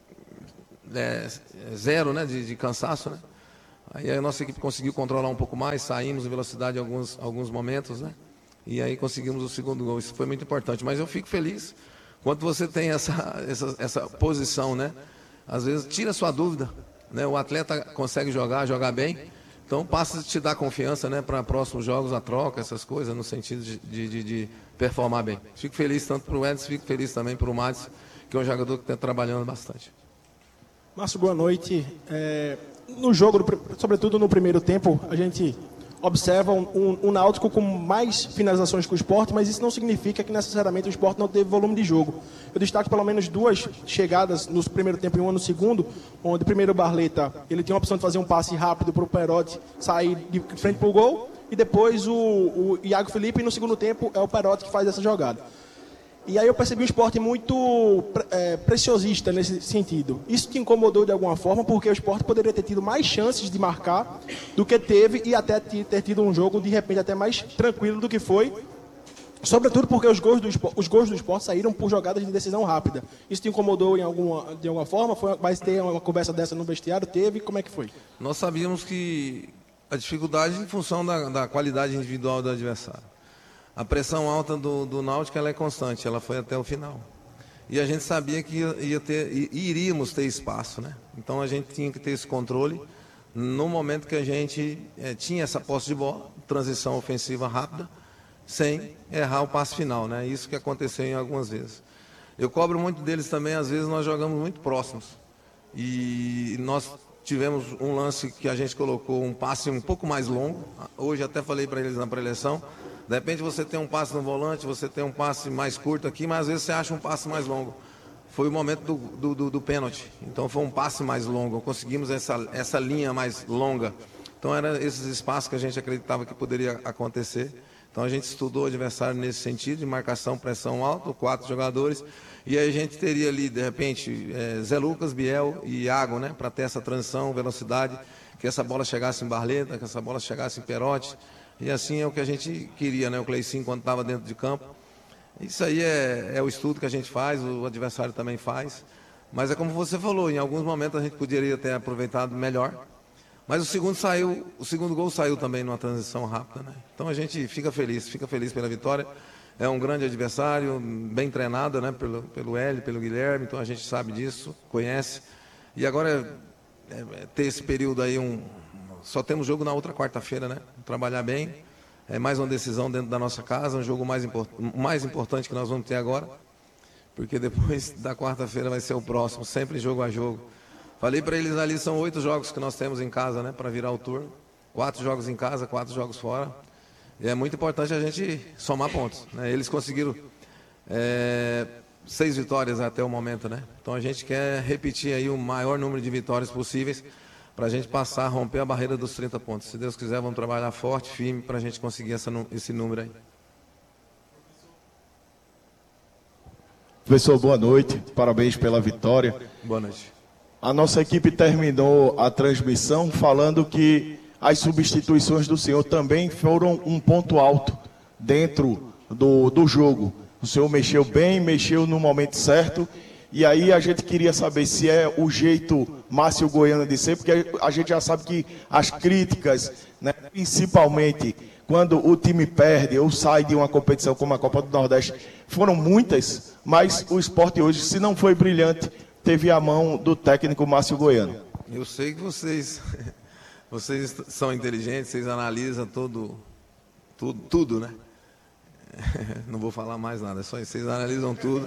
é, zero, né, de, de cansaço, né? Aí a nossa equipe conseguiu controlar um pouco mais, saímos em velocidade em alguns, alguns momentos, né? E aí conseguimos o segundo gol, isso foi muito importante. Mas eu fico feliz quando você tem essa, essa, essa posição, né? Às vezes tira sua dúvida, né? O atleta consegue jogar, jogar bem, então passa a te dar confiança, né? Para próximos jogos, a troca, essas coisas, no sentido de, de, de performar bem. Fico feliz tanto para o Edson, fico feliz também para o Madison, que é um jogador que está trabalhando bastante. Márcio, boa noite. É, no jogo, sobretudo no primeiro tempo, a gente observa um, um, um Náutico com mais finalizações que o Sport, mas isso não significa que necessariamente o Sport não teve volume de jogo. Eu destaco pelo menos duas chegadas no primeiro tempo e uma no segundo, onde primeiro o Barleta ele tinha a opção de fazer um passe rápido para o Perotti sair de frente para o gol, e depois o, o Iago Felipe, e no segundo tempo é o Perotti que faz essa jogada. E aí eu percebi um Sport muito é, preciosista nesse sentido. Isso te incomodou de alguma forma, porque o Sport poderia ter tido mais chances de marcar do que teve, e até ter tido um jogo de repente até mais tranquilo do que foi, sobretudo porque os gols do Sport, os gols do Sport saíram por jogadas de decisão rápida. Isso te incomodou em alguma, de alguma forma? Foi, vai ter uma conversa dessa no vestiário? Teve? Como é que foi? Nós sabíamos que a dificuldade em função da, da qualidade individual do adversário. A pressão alta do, do Náutico ela é constante, ela foi até o final. E a gente sabia que ia, ia ter, iríamos ter espaço, né? Então a gente tinha que ter esse controle no momento que a gente é, tinha essa posse de bola, transição ofensiva rápida, sem errar o passe final, né? Isso que aconteceu em algumas vezes. Eu cobro muito deles também, às vezes nós jogamos muito próximos. E nós tivemos um lance que a gente colocou um passe um pouco mais longo. Hoje até falei para eles na pré-eleição. De repente você tem um passe no volante, você tem um passe mais curto aqui, mas às vezes você acha um passe mais longo. Foi o momento do, do, do, do pênalti, então foi um passe mais longo, conseguimos essa, essa linha mais longa. Então eram esses espaços que a gente acreditava que poderia acontecer. Então a gente estudou o adversário nesse sentido, de marcação, pressão alta, quatro jogadores, e aí a gente teria ali, de repente, é, Zé Lucas, Biel e Iago, né, para ter essa transição, velocidade, que essa bola chegasse em Barleta, que essa bola chegasse em Perotti. E assim é o que a gente queria, né? O Cleicinho quando estava dentro de campo. Isso aí é, é o estudo que a gente faz, o adversário também faz. Mas é como você falou, em alguns momentos a gente poderia ter aproveitado melhor. Mas o segundo saiu, o segundo gol saiu também numa transição rápida, né? Então a gente fica feliz, fica feliz pela vitória. É um grande adversário, bem treinado, né? Pelo, pelo Hélio, pelo Guilherme, então a gente sabe disso, conhece. E agora é, é, ter esse período aí, um, só temos jogo na outra quarta-feira, né? Trabalhar bem, é mais uma decisão dentro da nossa casa, um jogo mais, import, mais importante que nós vamos ter agora, porque depois da quarta-feira vai ser o próximo, sempre jogo a jogo. Falei para eles ali, são oito jogos que nós temos em casa, né? Para virar o turno, quatro jogos em casa, quatro jogos fora. E é muito importante a gente somar pontos, né? Eles conseguiram é, seis vitórias até o momento, né? Então a gente quer repetir aí o maior número de vitórias possíveis para a gente passar, romper a barreira dos trinta pontos. Se Deus quiser, vamos trabalhar forte, firme, para a gente conseguir essa, esse número aí. Professor, boa noite, parabéns pela vitória. Boa noite. A nossa equipe terminou a transmissão falando que as substituições do senhor também foram um ponto alto dentro do, do jogo. O senhor mexeu bem, mexeu no momento certo. E aí a gente queria saber se é o jeito Márcio Goiano de ser, porque a gente já sabe que as críticas, né, principalmente quando o time perde ou sai de uma competição como a Copa do Nordeste, foram muitas, mas o Sport hoje, se não foi brilhante, teve a mão do técnico Márcio Goiano. Eu sei que vocês, vocês são inteligentes, vocês analisam todo, tudo, tudo, né? Não vou falar mais nada, é só isso, vocês analisam tudo.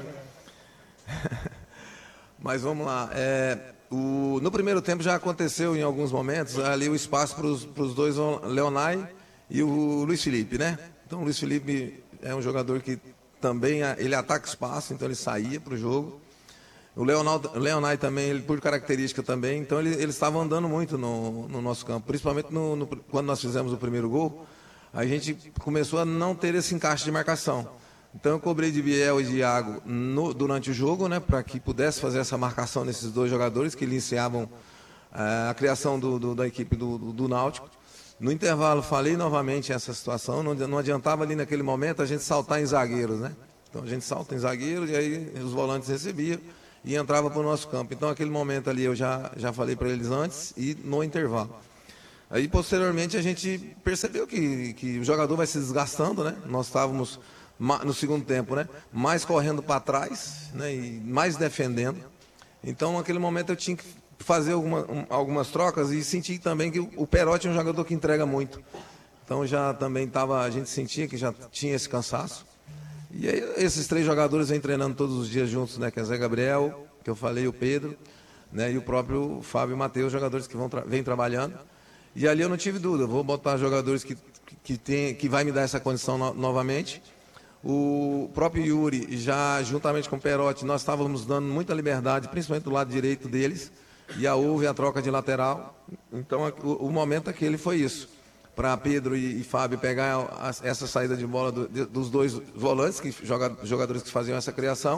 Mas vamos lá, é, o, no primeiro tempo já aconteceu em alguns momentos ali o espaço para os dois, Leonai e o Luiz Felipe, né? Então o Luiz Felipe é um jogador que também ele ataca espaço, então ele saía para o jogo. O Leonai também, ele, por característica também, então ele, ele estava andando muito no, no nosso campo, principalmente no, no, quando nós fizemos o primeiro gol, a gente começou a não ter esse encaixe de marcação. Então eu cobrei de Biel e de Iago no, durante o jogo, né, para que pudesse fazer essa marcação nesses dois jogadores que iniciavam uh, a criação do, do, da equipe do, do, do Náutico. No intervalo, falei novamente essa situação, não, não adiantava ali naquele momento a gente saltar em zagueiros, né? Então a gente salta em zagueiros e aí os volantes recebiam e entrava para o nosso campo. Então aquele momento ali eu já, já falei para eles antes e no intervalo. Aí posteriormente a gente percebeu que, que o jogador vai se desgastando, né? Nós estávamos no segundo tempo, né? Mais correndo para trás, né? E mais defendendo. Então naquele momento eu tinha que fazer alguma, um, algumas trocas e senti também que o, o Perotti é um jogador que entrega muito. Então já também tava, a gente sentia que já tinha esse cansaço. E aí, esses três jogadores vêm treinando todos os dias juntos, né? Que é Zé Gabriel, que eu falei, o Pedro, né? E o próprio Fábio e Matheus, jogadores que vão tra vêm trabalhando. E ali eu não tive dúvida, vou botar jogadores que, que, tem, que vai me dar essa condição no novamente. O próprio Yuri, já juntamente com o Perotti, nós estávamos dando muita liberdade, principalmente do lado direito deles. E a houve a troca de lateral. Então o, o momento aquele foi isso. Para Pedro e, e Fábio pegar a, essa saída de bola do, de, dos dois volantes, que joga, jogadores que faziam essa criação.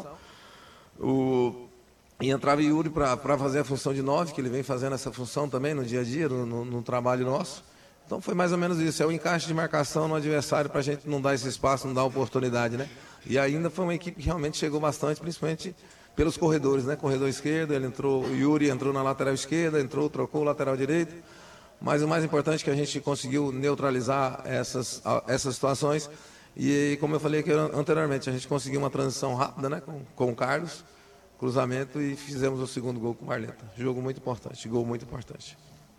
O, e entrava Yuri para fazer a função de nove, que ele vem fazendo essa função também no dia a dia, no, no, no trabalho nosso. Então foi mais ou menos isso. É o encaixe de marcação no adversário para a gente não dar esse espaço, não dar oportunidade, né? E ainda foi uma equipe que realmente chegou bastante, principalmente pelos corredores, né? Corredor esquerdo, ele entrou, o Yuri entrou na lateral esquerda, entrou, trocou o lateral direito. Mas o mais importante é que a gente conseguiu neutralizar essas, essas situações. E como eu falei aqui anteriormente, a gente conseguiu uma transição rápida, né? Com, com o Carlos, cruzamento, e fizemos o segundo gol com o Barleta. Jogo muito importante, gol muito importante.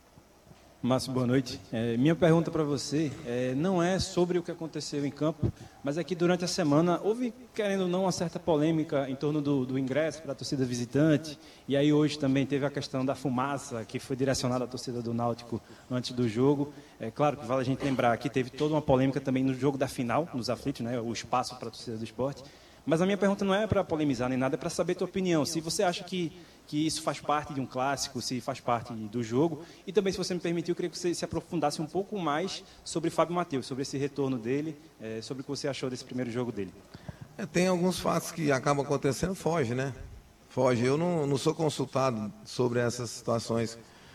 Márcio, boa noite. É, minha pergunta para você é, não é sobre o que aconteceu em campo, mas é que durante a semana houve, querendo ou não, uma certa polêmica em torno do, do ingresso para a torcida visitante, e aí hoje também teve a questão da fumaça, que foi direcionada à torcida do Náutico antes do jogo. É claro que vale a gente lembrar que teve toda uma polêmica também no jogo da final, nos aflitos, né, o espaço para a torcida do esporte. Mas a minha pergunta não é para polemizar nem nada, é para saber a tua opinião. Se você acha que, que isso faz parte de um clássico, se faz parte do jogo. E também, se você me permitir, eu queria que você se aprofundasse um pouco mais sobre Fábio Matheus, sobre esse retorno dele, é, sobre o que você achou desse primeiro jogo dele. É, tem alguns fatos que acabam acontecendo, foge, né? Foge. Eu não, não sou consultado sobre essas situações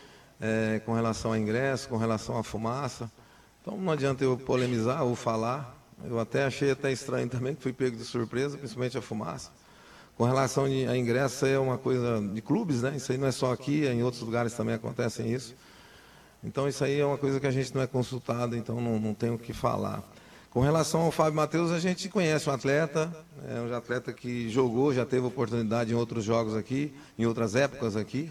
é, com relação ao ingresso, com relação à fumaça. Então não adianta eu polemizar ou falar. Eu até achei até estranho também, que fui pego de surpresa, principalmente a fumaça. Com relação a ingresso, isso aí é uma coisa de clubes, né? Isso aí não é só aqui, em outros lugares também acontecem isso. Então isso aí é uma coisa que a gente não é consultado, então não, não tem o que falar. Com relação ao Fábio Matheus, a gente conhece um atleta, é um atleta que jogou, já teve oportunidade em outros jogos aqui, em outras épocas aqui.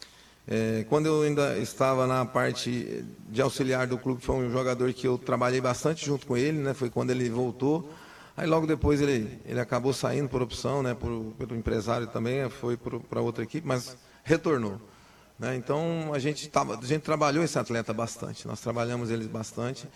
É, quando eu ainda estava na parte de auxiliar do clube, foi um jogador que eu trabalhei bastante junto com ele, né? Foi quando ele voltou. Aí logo depois ele, ele acabou saindo por opção, né? Por, pelo empresário também, foi para outra equipe, mas retornou. Né? Então a gente, tava, a gente trabalhou esse atleta bastante, nós trabalhamos ele bastante.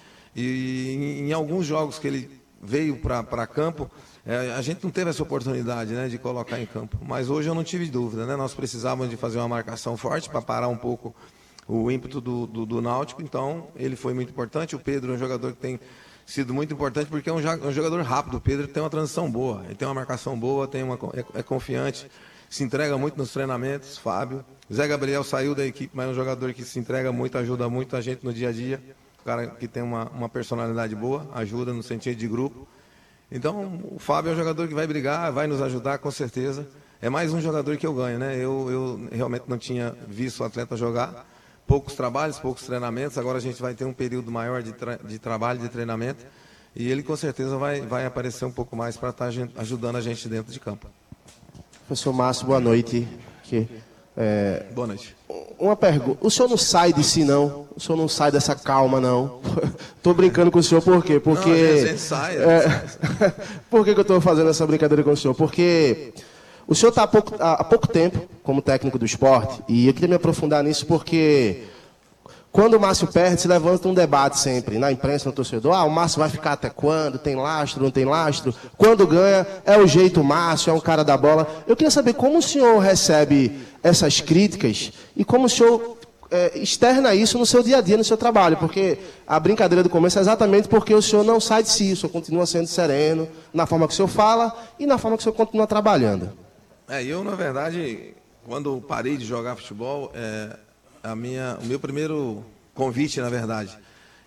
E em, em alguns jogos que ele veio para campo, é, a gente não teve essa oportunidade, né, de colocar em campo. Mas hoje eu não tive dúvida, né? Nós precisávamos de fazer uma marcação forte para parar um pouco o ímpeto do, do, do Náutico, então ele foi muito importante. O Pedro é um jogador que tem sido muito importante porque é um, um jogador rápido. O Pedro tem uma transição boa, ele tem uma marcação boa, tem uma, é, é confiante, se entrega muito nos treinamentos. Fábio, Zé Gabriel saiu da equipe, mas é um jogador que se entrega muito, ajuda muito a gente no dia a dia. O cara que tem uma, uma personalidade boa, ajuda no sentido de grupo. Então, o Fábio é um jogador que vai brigar, vai nos ajudar, com certeza. É mais um jogador que eu ganho, né? Eu, eu realmente não tinha visto o atleta jogar. Poucos trabalhos, poucos treinamentos. Agora a gente vai ter um período maior de, tra de trabalho, de treinamento. E ele, com certeza, vai, vai aparecer um pouco mais para estar ajudando a gente dentro de campo. Professor Márcio, boa noite. Que, é... Boa noite. Uma pergunta. O senhor não sai de si, não? O senhor não sai dessa calma, não? Estou brincando com o senhor por quê? Porque... Não, a gente sai. A gente sai. Por que, que eu estou fazendo essa brincadeira com o senhor? Porque o senhor está há pouco, há pouco tempo como técnico do esporte, e eu queria me aprofundar nisso porque quando o Márcio perde, se levanta um debate sempre, na imprensa, no torcedor. Ah, o Márcio vai ficar até quando? Tem lastro, não tem lastro? Quando ganha, é o jeito Márcio, é um cara da bola. Eu queria saber como o senhor recebe essas críticas e como o senhor é, externa isso no seu dia a dia, no seu trabalho. Porque a brincadeira do começo é exatamente porque o senhor não sai de si, o senhor continua sendo sereno na forma que o senhor fala e na forma que o senhor continua trabalhando. É, eu, na verdade, quando parei de jogar futebol, é, a minha, o meu primeiro convite, na verdade,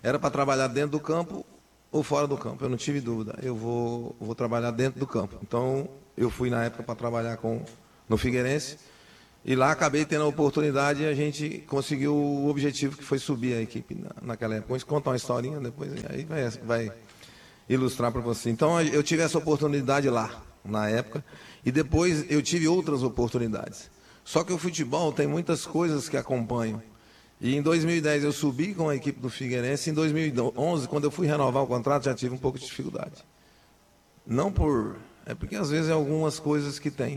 era para trabalhar dentro do campo ou fora do campo. Eu não tive dúvida, eu vou, vou trabalhar dentro do campo. Então, eu fui na época para trabalhar com, no Figueirense, e lá acabei tendo a oportunidade e a gente conseguiu o objetivo que foi subir a equipe na, naquela época. Vou contar uma historinha depois, aí vai, vai ilustrar para você. Então, eu tive essa oportunidade lá, na época, e depois eu tive outras oportunidades. Só que o futebol tem muitas coisas que acompanham. E em dois mil e dez eu subi com a equipe do Figueirense, em dois mil e onze, quando eu fui renovar o contrato, já tive um pouco de dificuldade. Não por... É porque às vezes é algumas coisas que tem.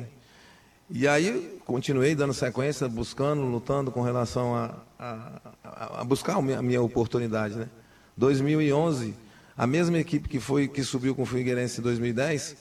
E aí continuei dando sequência, buscando, lutando com relação a, a, a buscar a minha, a minha oportunidade, né? dois mil e onze, a mesma equipe que, foi, que subiu com o Figueirense em dois mil e dez,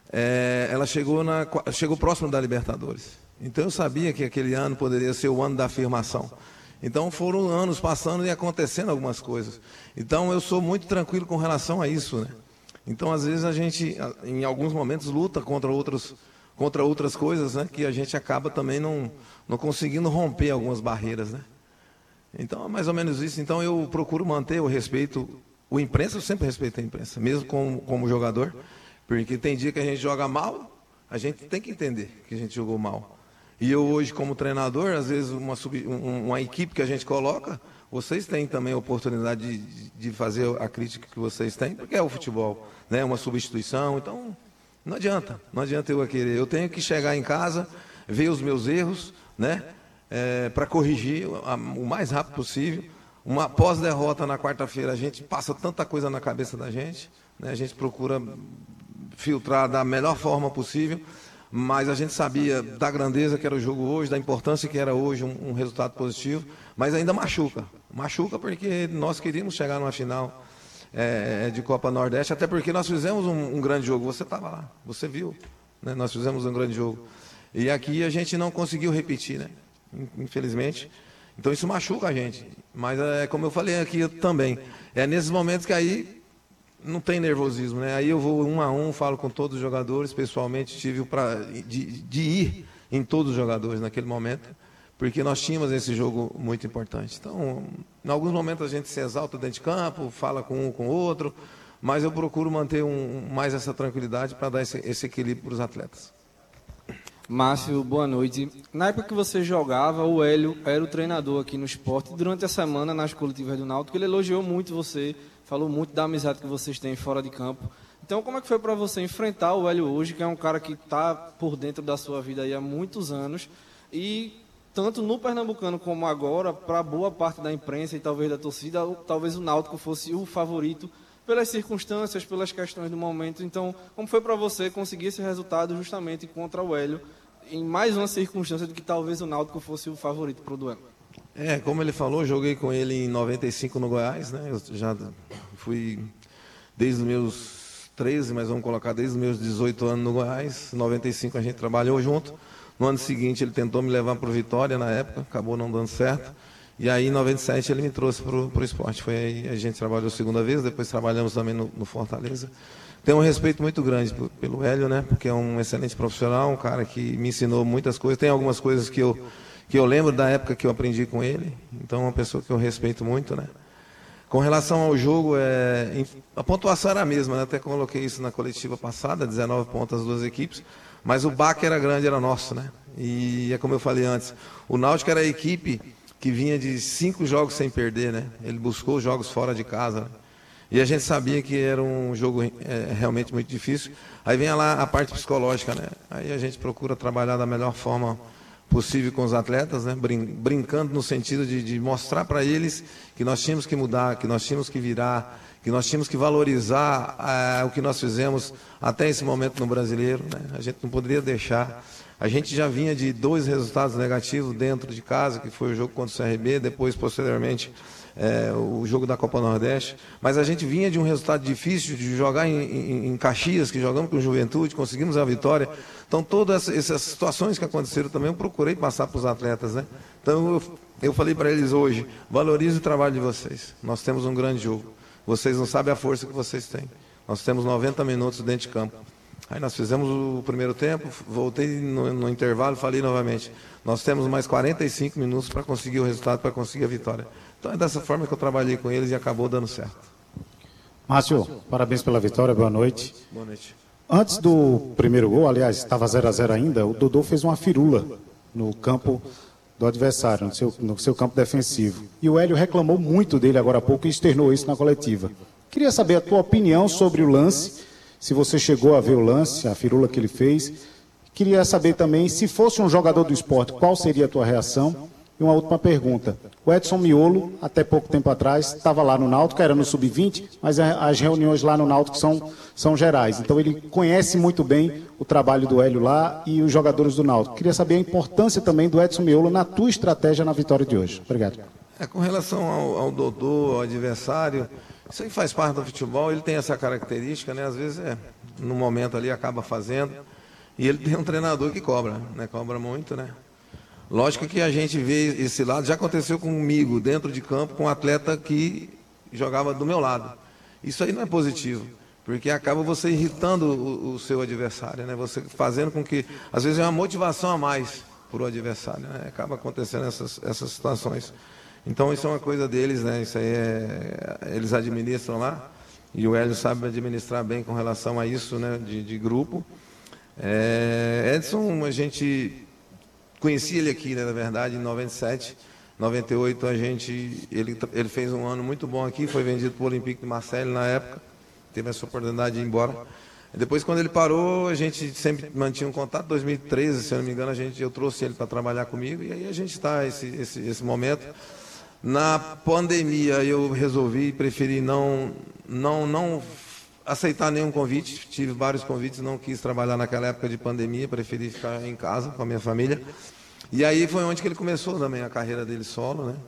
é, ela chegou, na, chegou próximo da Libertadores. Então eu sabia que aquele ano poderia ser o ano da afirmação. Então foram anos passando e acontecendo algumas coisas. Então eu sou muito tranquilo com relação a isso, né? Então às vezes a gente, em alguns momentos, luta contra outros, contra outras coisas, né? Que a gente acaba também não, não conseguindo romper algumas barreiras, né? Então é mais ou menos isso. Então eu procuro manter o respeito, o imprensa, eu sempre respeito a imprensa, mesmo como, como jogador, porque tem dia que a gente joga mal, a gente tem que entender que a gente jogou mal. E eu hoje, como treinador, às vezes uma, sub, uma equipe que a gente coloca, vocês têm também a oportunidade de, de fazer a crítica que vocês têm, porque é o futebol, né? Uma substituição, então não adianta, não adianta eu querer. Eu tenho que chegar em casa, ver os meus erros, né? É, para corrigir o mais rápido possível. Uma pós-derrota na quarta-feira, a gente passa tanta coisa na cabeça da gente, né? A gente procura filtrar da melhor forma possível. Mas a gente sabia da grandeza que era o jogo hoje, da importância que era hoje um, um resultado positivo, mas ainda machuca. Machuca porque nós queríamos chegar numa final é, de Copa Nordeste, até porque nós fizemos um, um grande jogo. Você estava lá, você viu, né? Nós fizemos um grande jogo. E aqui a gente não conseguiu repetir, né? Infelizmente. Então isso machuca a gente. Mas é como eu falei aqui também, é nesses momentos que aí não tem nervosismo, né? Aí eu vou um a um, falo com todos os jogadores, pessoalmente tive para de, de ir em todos os jogadores naquele momento, porque nós tínhamos esse jogo muito importante. Então, em alguns momentos a gente se exalta dentro de campo, fala com um com o outro, mas eu procuro manter um, mais essa tranquilidade para dar esse, esse equilíbrio para os atletas. Márcio, boa noite. Na época que você jogava, o Hélio era o treinador aqui no Sport. Durante a semana, nas coletivas do Náutico, ele elogiou muito você, falou muito da amizade que vocês têm fora de campo. Então, como é que foi para você enfrentar o Hélio hoje, que é um cara que está por dentro da sua vida aí há muitos anos, e tanto no Pernambucano como agora, para boa parte da imprensa e talvez da torcida, talvez o Náutico fosse o favorito pelas circunstâncias, pelas questões do momento. Então, como foi para você conseguir esse resultado justamente contra o Hélio, em mais uma circunstância de que talvez o Náutico fosse o favorito para o duelo? É, como ele falou, joguei com ele em noventa e cinco no Goiás, né? Eu já fui desde os meus treze, mas vamos colocar desde os meus dezoito anos no Goiás. Em noventa e cinco a gente trabalhou junto. No ano seguinte ele tentou me levar para o Vitória na época, acabou não dando certo. E aí em noventa e sete ele me trouxe para o esporte. Foi aí a gente trabalhou a segunda vez, depois trabalhamos também no, no Fortaleza. Tenho um respeito muito grande pelo Hélio, né? Porque é um excelente profissional, um cara que me ensinou muitas coisas. Tem algumas coisas que eu, que eu lembro da época que eu aprendi com ele. Então é uma pessoa que eu respeito muito, né? Com relação ao jogo, é, a pontuação era a mesma, né? Até coloquei isso na coletiva passada, dezenove pontos as duas equipes. Mas o baque era grande, era nosso, né? E é como eu falei antes, o Náutico era a equipe que vinha de cinco jogos sem perder, né? Ele buscou os jogos fora de casa, né? E a gente sabia que era um jogo é, realmente muito difícil. Aí vem lá a parte psicológica, né? Aí a gente procura trabalhar da melhor forma possível com os atletas, né? Brin brincando no sentido de, de mostrar para eles que nós tínhamos que mudar, que nós tínhamos que virar, que nós tínhamos que valorizar ah, o que nós fizemos até esse momento no Brasileiro, né? A gente não poderia deixar. A gente já vinha de dois resultados negativos dentro de casa, que foi o jogo contra o C R B, depois, posteriormente, é, o jogo da Copa Nordeste. Mas a gente vinha de um resultado difícil, de jogar em, em, em Caxias, que jogamos com o Juventude, conseguimos a vitória. Então, todas essas situações que aconteceram também, eu procurei passar para os atletas, né? Então, eu, eu falei para eles hoje, valorize o trabalho de vocês. Nós temos um grande jogo. Vocês não sabem a força que vocês têm. Nós temos noventa minutos dentro de campo. Aí nós fizemos o primeiro tempo, voltei no, no intervalo e falei novamente, nós temos mais quarenta e cinco minutos para conseguir o resultado, para conseguir a vitória. Então é dessa forma que eu trabalhei com eles e acabou dando certo. Márcio, parabéns pela vitória, boa noite. Boa noite. Antes do primeiro gol, aliás, estava zero a zero ainda, o Dodô fez uma firula no campo do adversário, no seu, no seu campo defensivo. E o Hélio reclamou muito dele agora há pouco e externou isso na coletiva. Queria saber a tua opinião sobre o lance, se você chegou a ver o lance, a firula que ele fez. Queria saber também, se fosse um jogador do esporte, qual seria a tua reação? E uma última pergunta. O Edson Miolo, até pouco tempo atrás, estava lá no Náutico, era no sub vinte, mas as reuniões lá no Náutico são, são gerais. Então ele conhece muito bem o trabalho do Hélio lá e os jogadores do Náutico. Queria saber a importância também do Edson Miolo na tua estratégia na vitória de hoje. Obrigado. É, com relação ao, ao Dodô, ao adversário, isso aí faz parte do futebol, ele tem essa característica, né? Às vezes, é, no momento ali, acaba fazendo. E ele tem um treinador que cobra, né? Cobra muito, né? Lógico que a gente vê esse lado, já aconteceu comigo, dentro de campo, com um atleta que jogava do meu lado. Isso aí não é positivo, porque acaba você irritando o, o seu adversário, né? Você fazendo com que, às vezes, é uma motivação a mais para o adversário, né? Acaba acontecendo essas, essas situações. Então, isso é uma coisa deles, né? Isso aí é, eles administram lá, e o Hélio sabe administrar bem com relação a isso, né? De, de grupo. É, Edson, a gente conheci ele aqui, né, na verdade, em noventa e sete, noventa e oito, a gente, ele, ele fez um ano muito bom aqui, foi vendido para o Olympique de Marseille na época, teve essa oportunidade de ir embora. Depois, quando ele parou, a gente sempre mantinha um contato. Em dois mil e treze, se eu não me engano, a gente, eu trouxe ele para trabalhar comigo, e aí a gente está esse, esse, esse momento. Na pandemia, eu resolvi, preferi não, não, não aceitar nenhum convite. Tive vários convites, não quis trabalhar naquela época de pandemia, preferi ficar em casa com a minha família. E aí foi onde que ele começou também a carreira dele solo, né?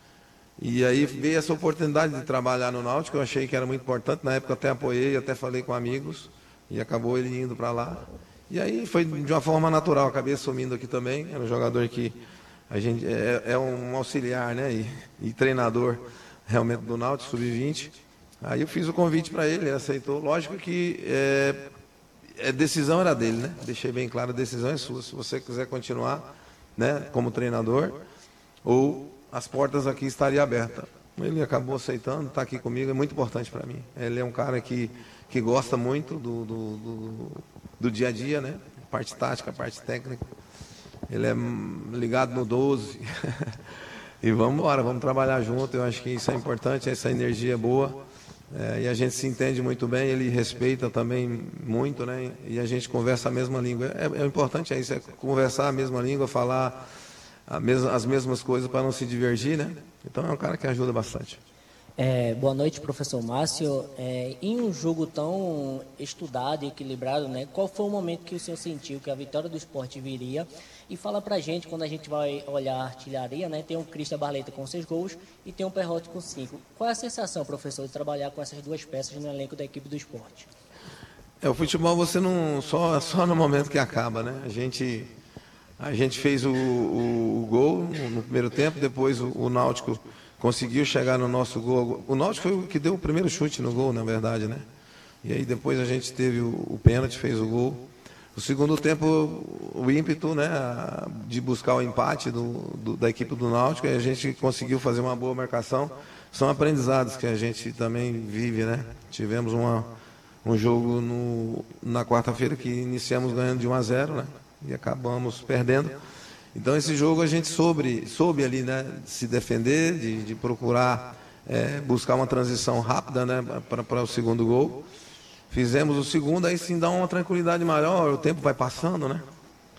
E aí veio essa oportunidade de trabalhar no Náutico, eu achei que era muito importante. Na época eu até apoiei, até falei com amigos, e acabou ele indo para lá. E aí foi de uma forma natural, acabei assumindo aqui também. Era um jogador que a gente é, é um auxiliar, né? E, e treinador realmente do Náutico, sub vinte. Aí eu fiz o convite para ele, ele aceitou. Lógico que é, a decisão era dele, né? Deixei bem claro, a decisão é sua. Se você quiser continuar, né, como treinador, ou as portas aqui estariam abertas. Ele acabou aceitando, está aqui comigo, é muito importante para mim. Ele é um cara que, que gosta muito do, do, do, do dia a dia, né? Parte tática, parte técnica. Ele é ligado no doze. E vamos embora, vamos trabalhar junto. Eu acho que isso é importante, essa energia é boa. É, e a gente se entende muito bem, ele respeita também muito, né? E a gente conversa a mesma língua. É, é importante é isso, é conversar a mesma língua, falar a mesma, as mesmas coisas para não se divergir, né? Então é um cara que ajuda bastante. É, boa noite, professor Márcio. É, em um jogo tão estudado e equilibrado, né, qual foi o momento que o senhor sentiu que a vitória do Sport viria? E fala pra gente, quando a gente vai olhar a artilharia, né, tem o Christian Barleta com seis gols e tem o Perrotti com cinco. Qual é a sensação, professor, de trabalhar com essas duas peças no elenco da equipe do Sport? É, o futebol você não só só no momento que acaba, né? A gente a gente fez o, o, o gol no primeiro tempo, depois o, o Náutico conseguiu chegar no nosso gol. O Náutico foi o que deu o primeiro chute no gol, na verdade, né? E aí depois a gente teve o, o pênalti, fez o gol. O segundo tempo, o ímpeto, né, de buscar o empate do, do, da equipe do Náutico, e a gente conseguiu fazer uma boa marcação. São aprendizados que a gente também vive, né? Tivemos uma, um jogo no, na quarta-feira que iniciamos ganhando de um a zero, né? E acabamos perdendo. Então, esse jogo a gente soube, soube ali, né, se defender, de, de procurar é, buscar uma transição rápida, né, para o segundo gol. Fizemos o segundo, aí sim dá uma tranquilidade maior, o tempo vai passando, né?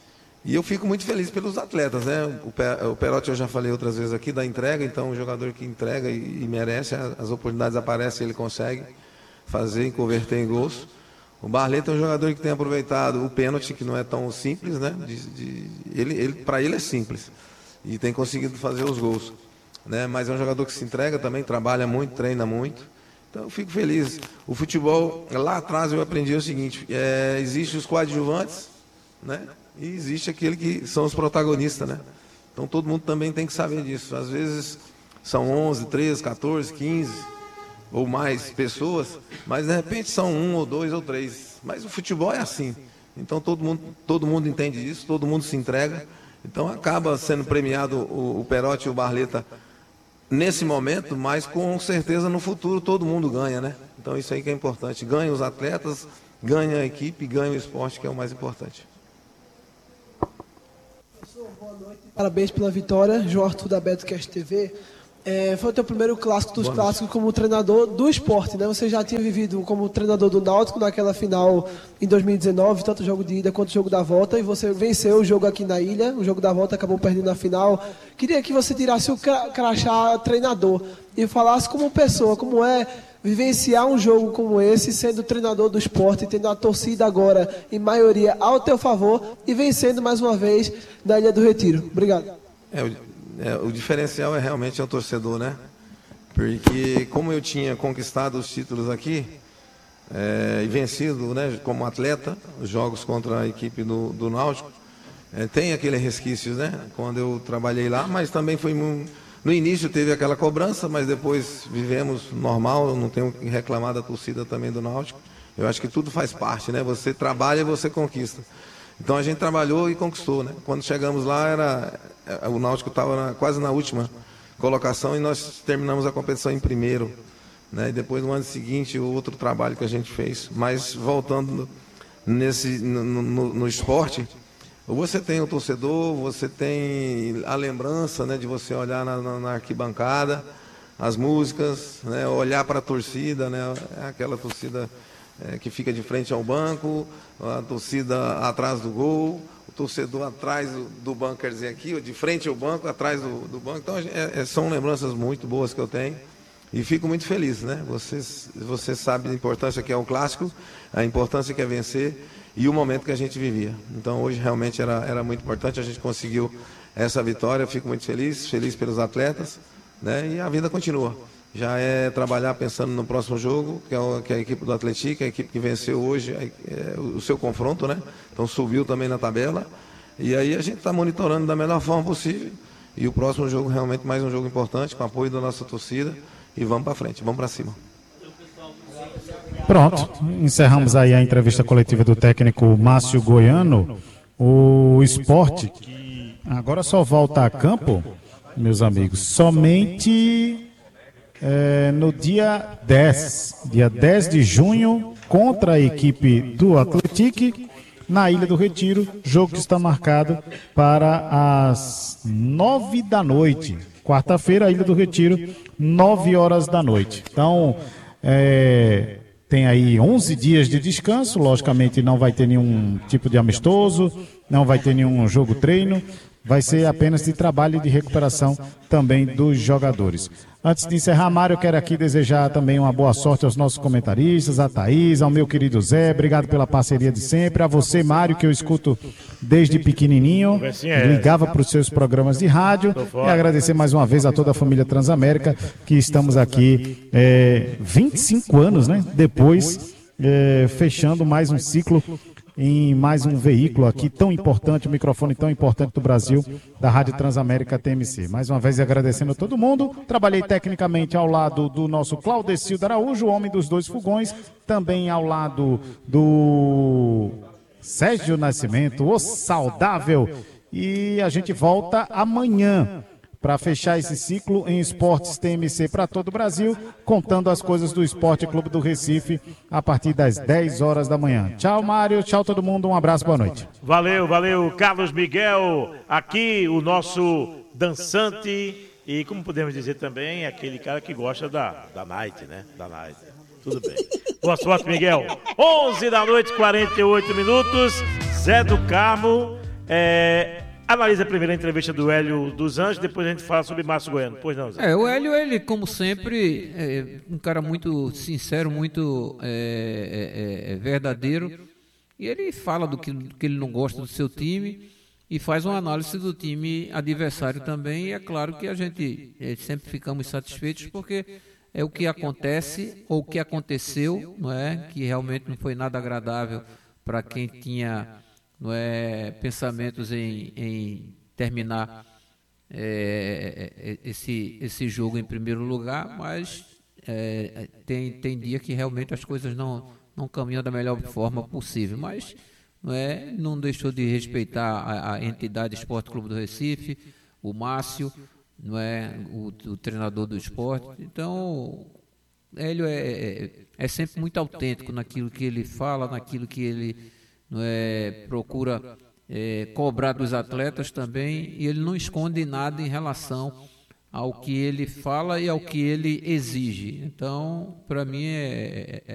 E eu fico muito feliz pelos atletas, né? O Perrotti eu já falei outras vezes aqui, da entrega, então o jogador que entrega e, e merece, as oportunidades aparecem, ele consegue fazer e converter em gols. O Barleta é um jogador que tem aproveitado o pênalti, que não é tão simples, né? De, de, ele, ele, para ele é simples, e tem conseguido fazer os gols, né? Mas é um jogador que se entrega também, trabalha muito, treina muito. Então eu fico feliz. O futebol, lá atrás eu aprendi o seguinte, é, existem os coadjuvantes, né? E existe aquele que são os protagonistas, né? Então todo mundo também tem que saber disso. Às vezes são onze, treze, quatorze, quinze, ou mais pessoas, mas de repente são um ou dois ou três. Mas o futebol é assim. Então todo mundo, todo mundo entende isso, todo mundo se entrega. Então acaba sendo premiado o, o Perotti e o Barleta nesse momento, mas com certeza no futuro todo mundo ganha, né? Então isso aí que é importante. Ganha os atletas, ganha a equipe, ganha o esporte, que é o mais importante. Parabéns pela vitória, João Arthur da Betcast T V. É, foi o teu primeiro clássico dos clássicos como treinador do esporte, né? Você já tinha vivido como treinador do Náutico naquela final em dois mil e dezenove, tanto o jogo de ida quanto o jogo da volta, e você venceu o jogo aqui na ilha, o jogo da volta acabou perdendo na final. Queria que você tirasse o crachá treinador e falasse como pessoa, como é vivenciar um jogo como esse, sendo treinador do esporte, tendo a torcida agora, em maioria, ao teu favor, e vencendo mais uma vez na Ilha do Retiro. Obrigado. É, o, é, o diferencial é realmente o torcedor, né? Porque como eu tinha conquistado os títulos aqui, é, e vencido, né, como atleta, os jogos contra a equipe do, do Náutico, é, tem aquele resquício, né? Quando eu trabalhei lá, mas também foi muito... No início teve aquela cobrança, mas depois vivemos normal, eu não tenho que reclamar da torcida também do Náutico. Eu acho que tudo faz parte, né? Você trabalha e você conquista. Então a gente trabalhou e conquistou, né? Quando chegamos lá, era, o Náutico estava quase na última colocação e nós terminamos a competição em primeiro, né? E depois no ano seguinte, o outro trabalho que a gente fez. Mas voltando nesse, no, no, no esporte, você tem o torcedor, você tem a lembrança, né, de você olhar na, na, na arquibancada, as músicas, né, olhar para a torcida, né, aquela torcida é, que fica de frente ao banco, a torcida atrás do gol, o torcedor atrás do, do banco, quer dizer, aqui, de frente ao banco, atrás do, do banco. Então, é, é, são lembranças muito boas que eu tenho e fico muito feliz, né? Você, você sabe a importância que é um clássico, a importância que é vencer, e o momento que a gente vivia. Então, hoje realmente era, era muito importante, a gente conseguiu essa vitória, eu fico muito feliz, feliz pelos atletas, né? E a vida continua. Já é trabalhar pensando no próximo jogo, que é, o, que é a equipe do Atlético, a equipe que venceu hoje é, é, o seu confronto, né? Então, subiu também na tabela. E aí a gente está monitorando da melhor forma possível. E o próximo jogo realmente mais um jogo importante, com apoio da nossa torcida. E vamos para frente, vamos para cima. Pronto, encerramos aí a entrevista coletiva do técnico Márcio Goiano. O esporte agora só volta a campo, meus amigos, somente é, no dia dez, dia dez de junho, contra a equipe do Atlético, na Ilha do Retiro, jogo que está marcado para as nove da noite. Quarta-feira, Ilha do Retiro, nove horas da noite. Então, é... tem aí onze dias de descanso, logicamente não vai ter nenhum tipo de amistoso, não vai ter nenhum jogo treino, vai ser apenas de trabalho e de recuperação também dos jogadores. Antes de encerrar, Mário, eu quero aqui desejar também uma boa sorte aos nossos comentaristas, a Thaís, ao meu querido Zé, obrigado pela parceria de sempre, a você, Mário, que eu escuto desde pequenininho, ligava para os seus programas de rádio, e agradecer mais uma vez a toda a família Transamérica, que estamos aqui é, vinte e cinco anos, né, depois, é, fechando mais um ciclo em mais um veículo aqui tão importante, um microfone tão importante do Brasil, da Rádio Transamérica T M C. Mais uma vez agradecendo a todo mundo. Trabalhei tecnicamente ao lado do nosso Claudecildo Araújo, o homem dos dois fogões, também ao lado do Sérgio Nascimento, o saudável. E a gente volta amanhã para fechar esse ciclo em esportes T M C para todo o Brasil, contando as coisas do Esporte Clube do Recife a partir das dez horas da manhã. Tchau, Mário. Tchau, todo mundo. Um abraço, boa noite. Valeu, valeu, Carlos Miguel. Aqui o nosso dançante e, como podemos dizer também, aquele cara que gosta da, da night, né? Da night. Tudo bem. Boa sorte, Miguel. onze da noite, quarenta e oito minutos. Zé do Carmo. É... Analisa a primeira entrevista do Hélio dos Anjos, depois a gente fala sobre Márcio Goiano. Pois não, Zé? É, o Hélio, ele, como sempre, é um cara muito sincero, muito é, é, é verdadeiro. E ele fala do que, do que ele não gosta do seu time e faz uma análise do time adversário também. E é claro que a gente é, sempre ficamos satisfeitos porque é o que acontece ou o que aconteceu, não é? Que realmente não foi nada agradável para quem tinha... não é, pensamentos em, em terminar é, esse, esse jogo em primeiro lugar, mas é, tem, tem dia que realmente as coisas não, não caminham da melhor forma possível, mas não, é, não deixou de respeitar a, a entidade Esporte Clube do Recife, o Márcio, não é, o, o treinador do esporte. Então, Hélio é, é, é sempre muito autêntico naquilo que ele fala, naquilo que ele não é, procura é, cobrar dos atletas também, e ele não esconde nada em relação ao que ele fala e ao que ele exige. Então, para mim, é, é,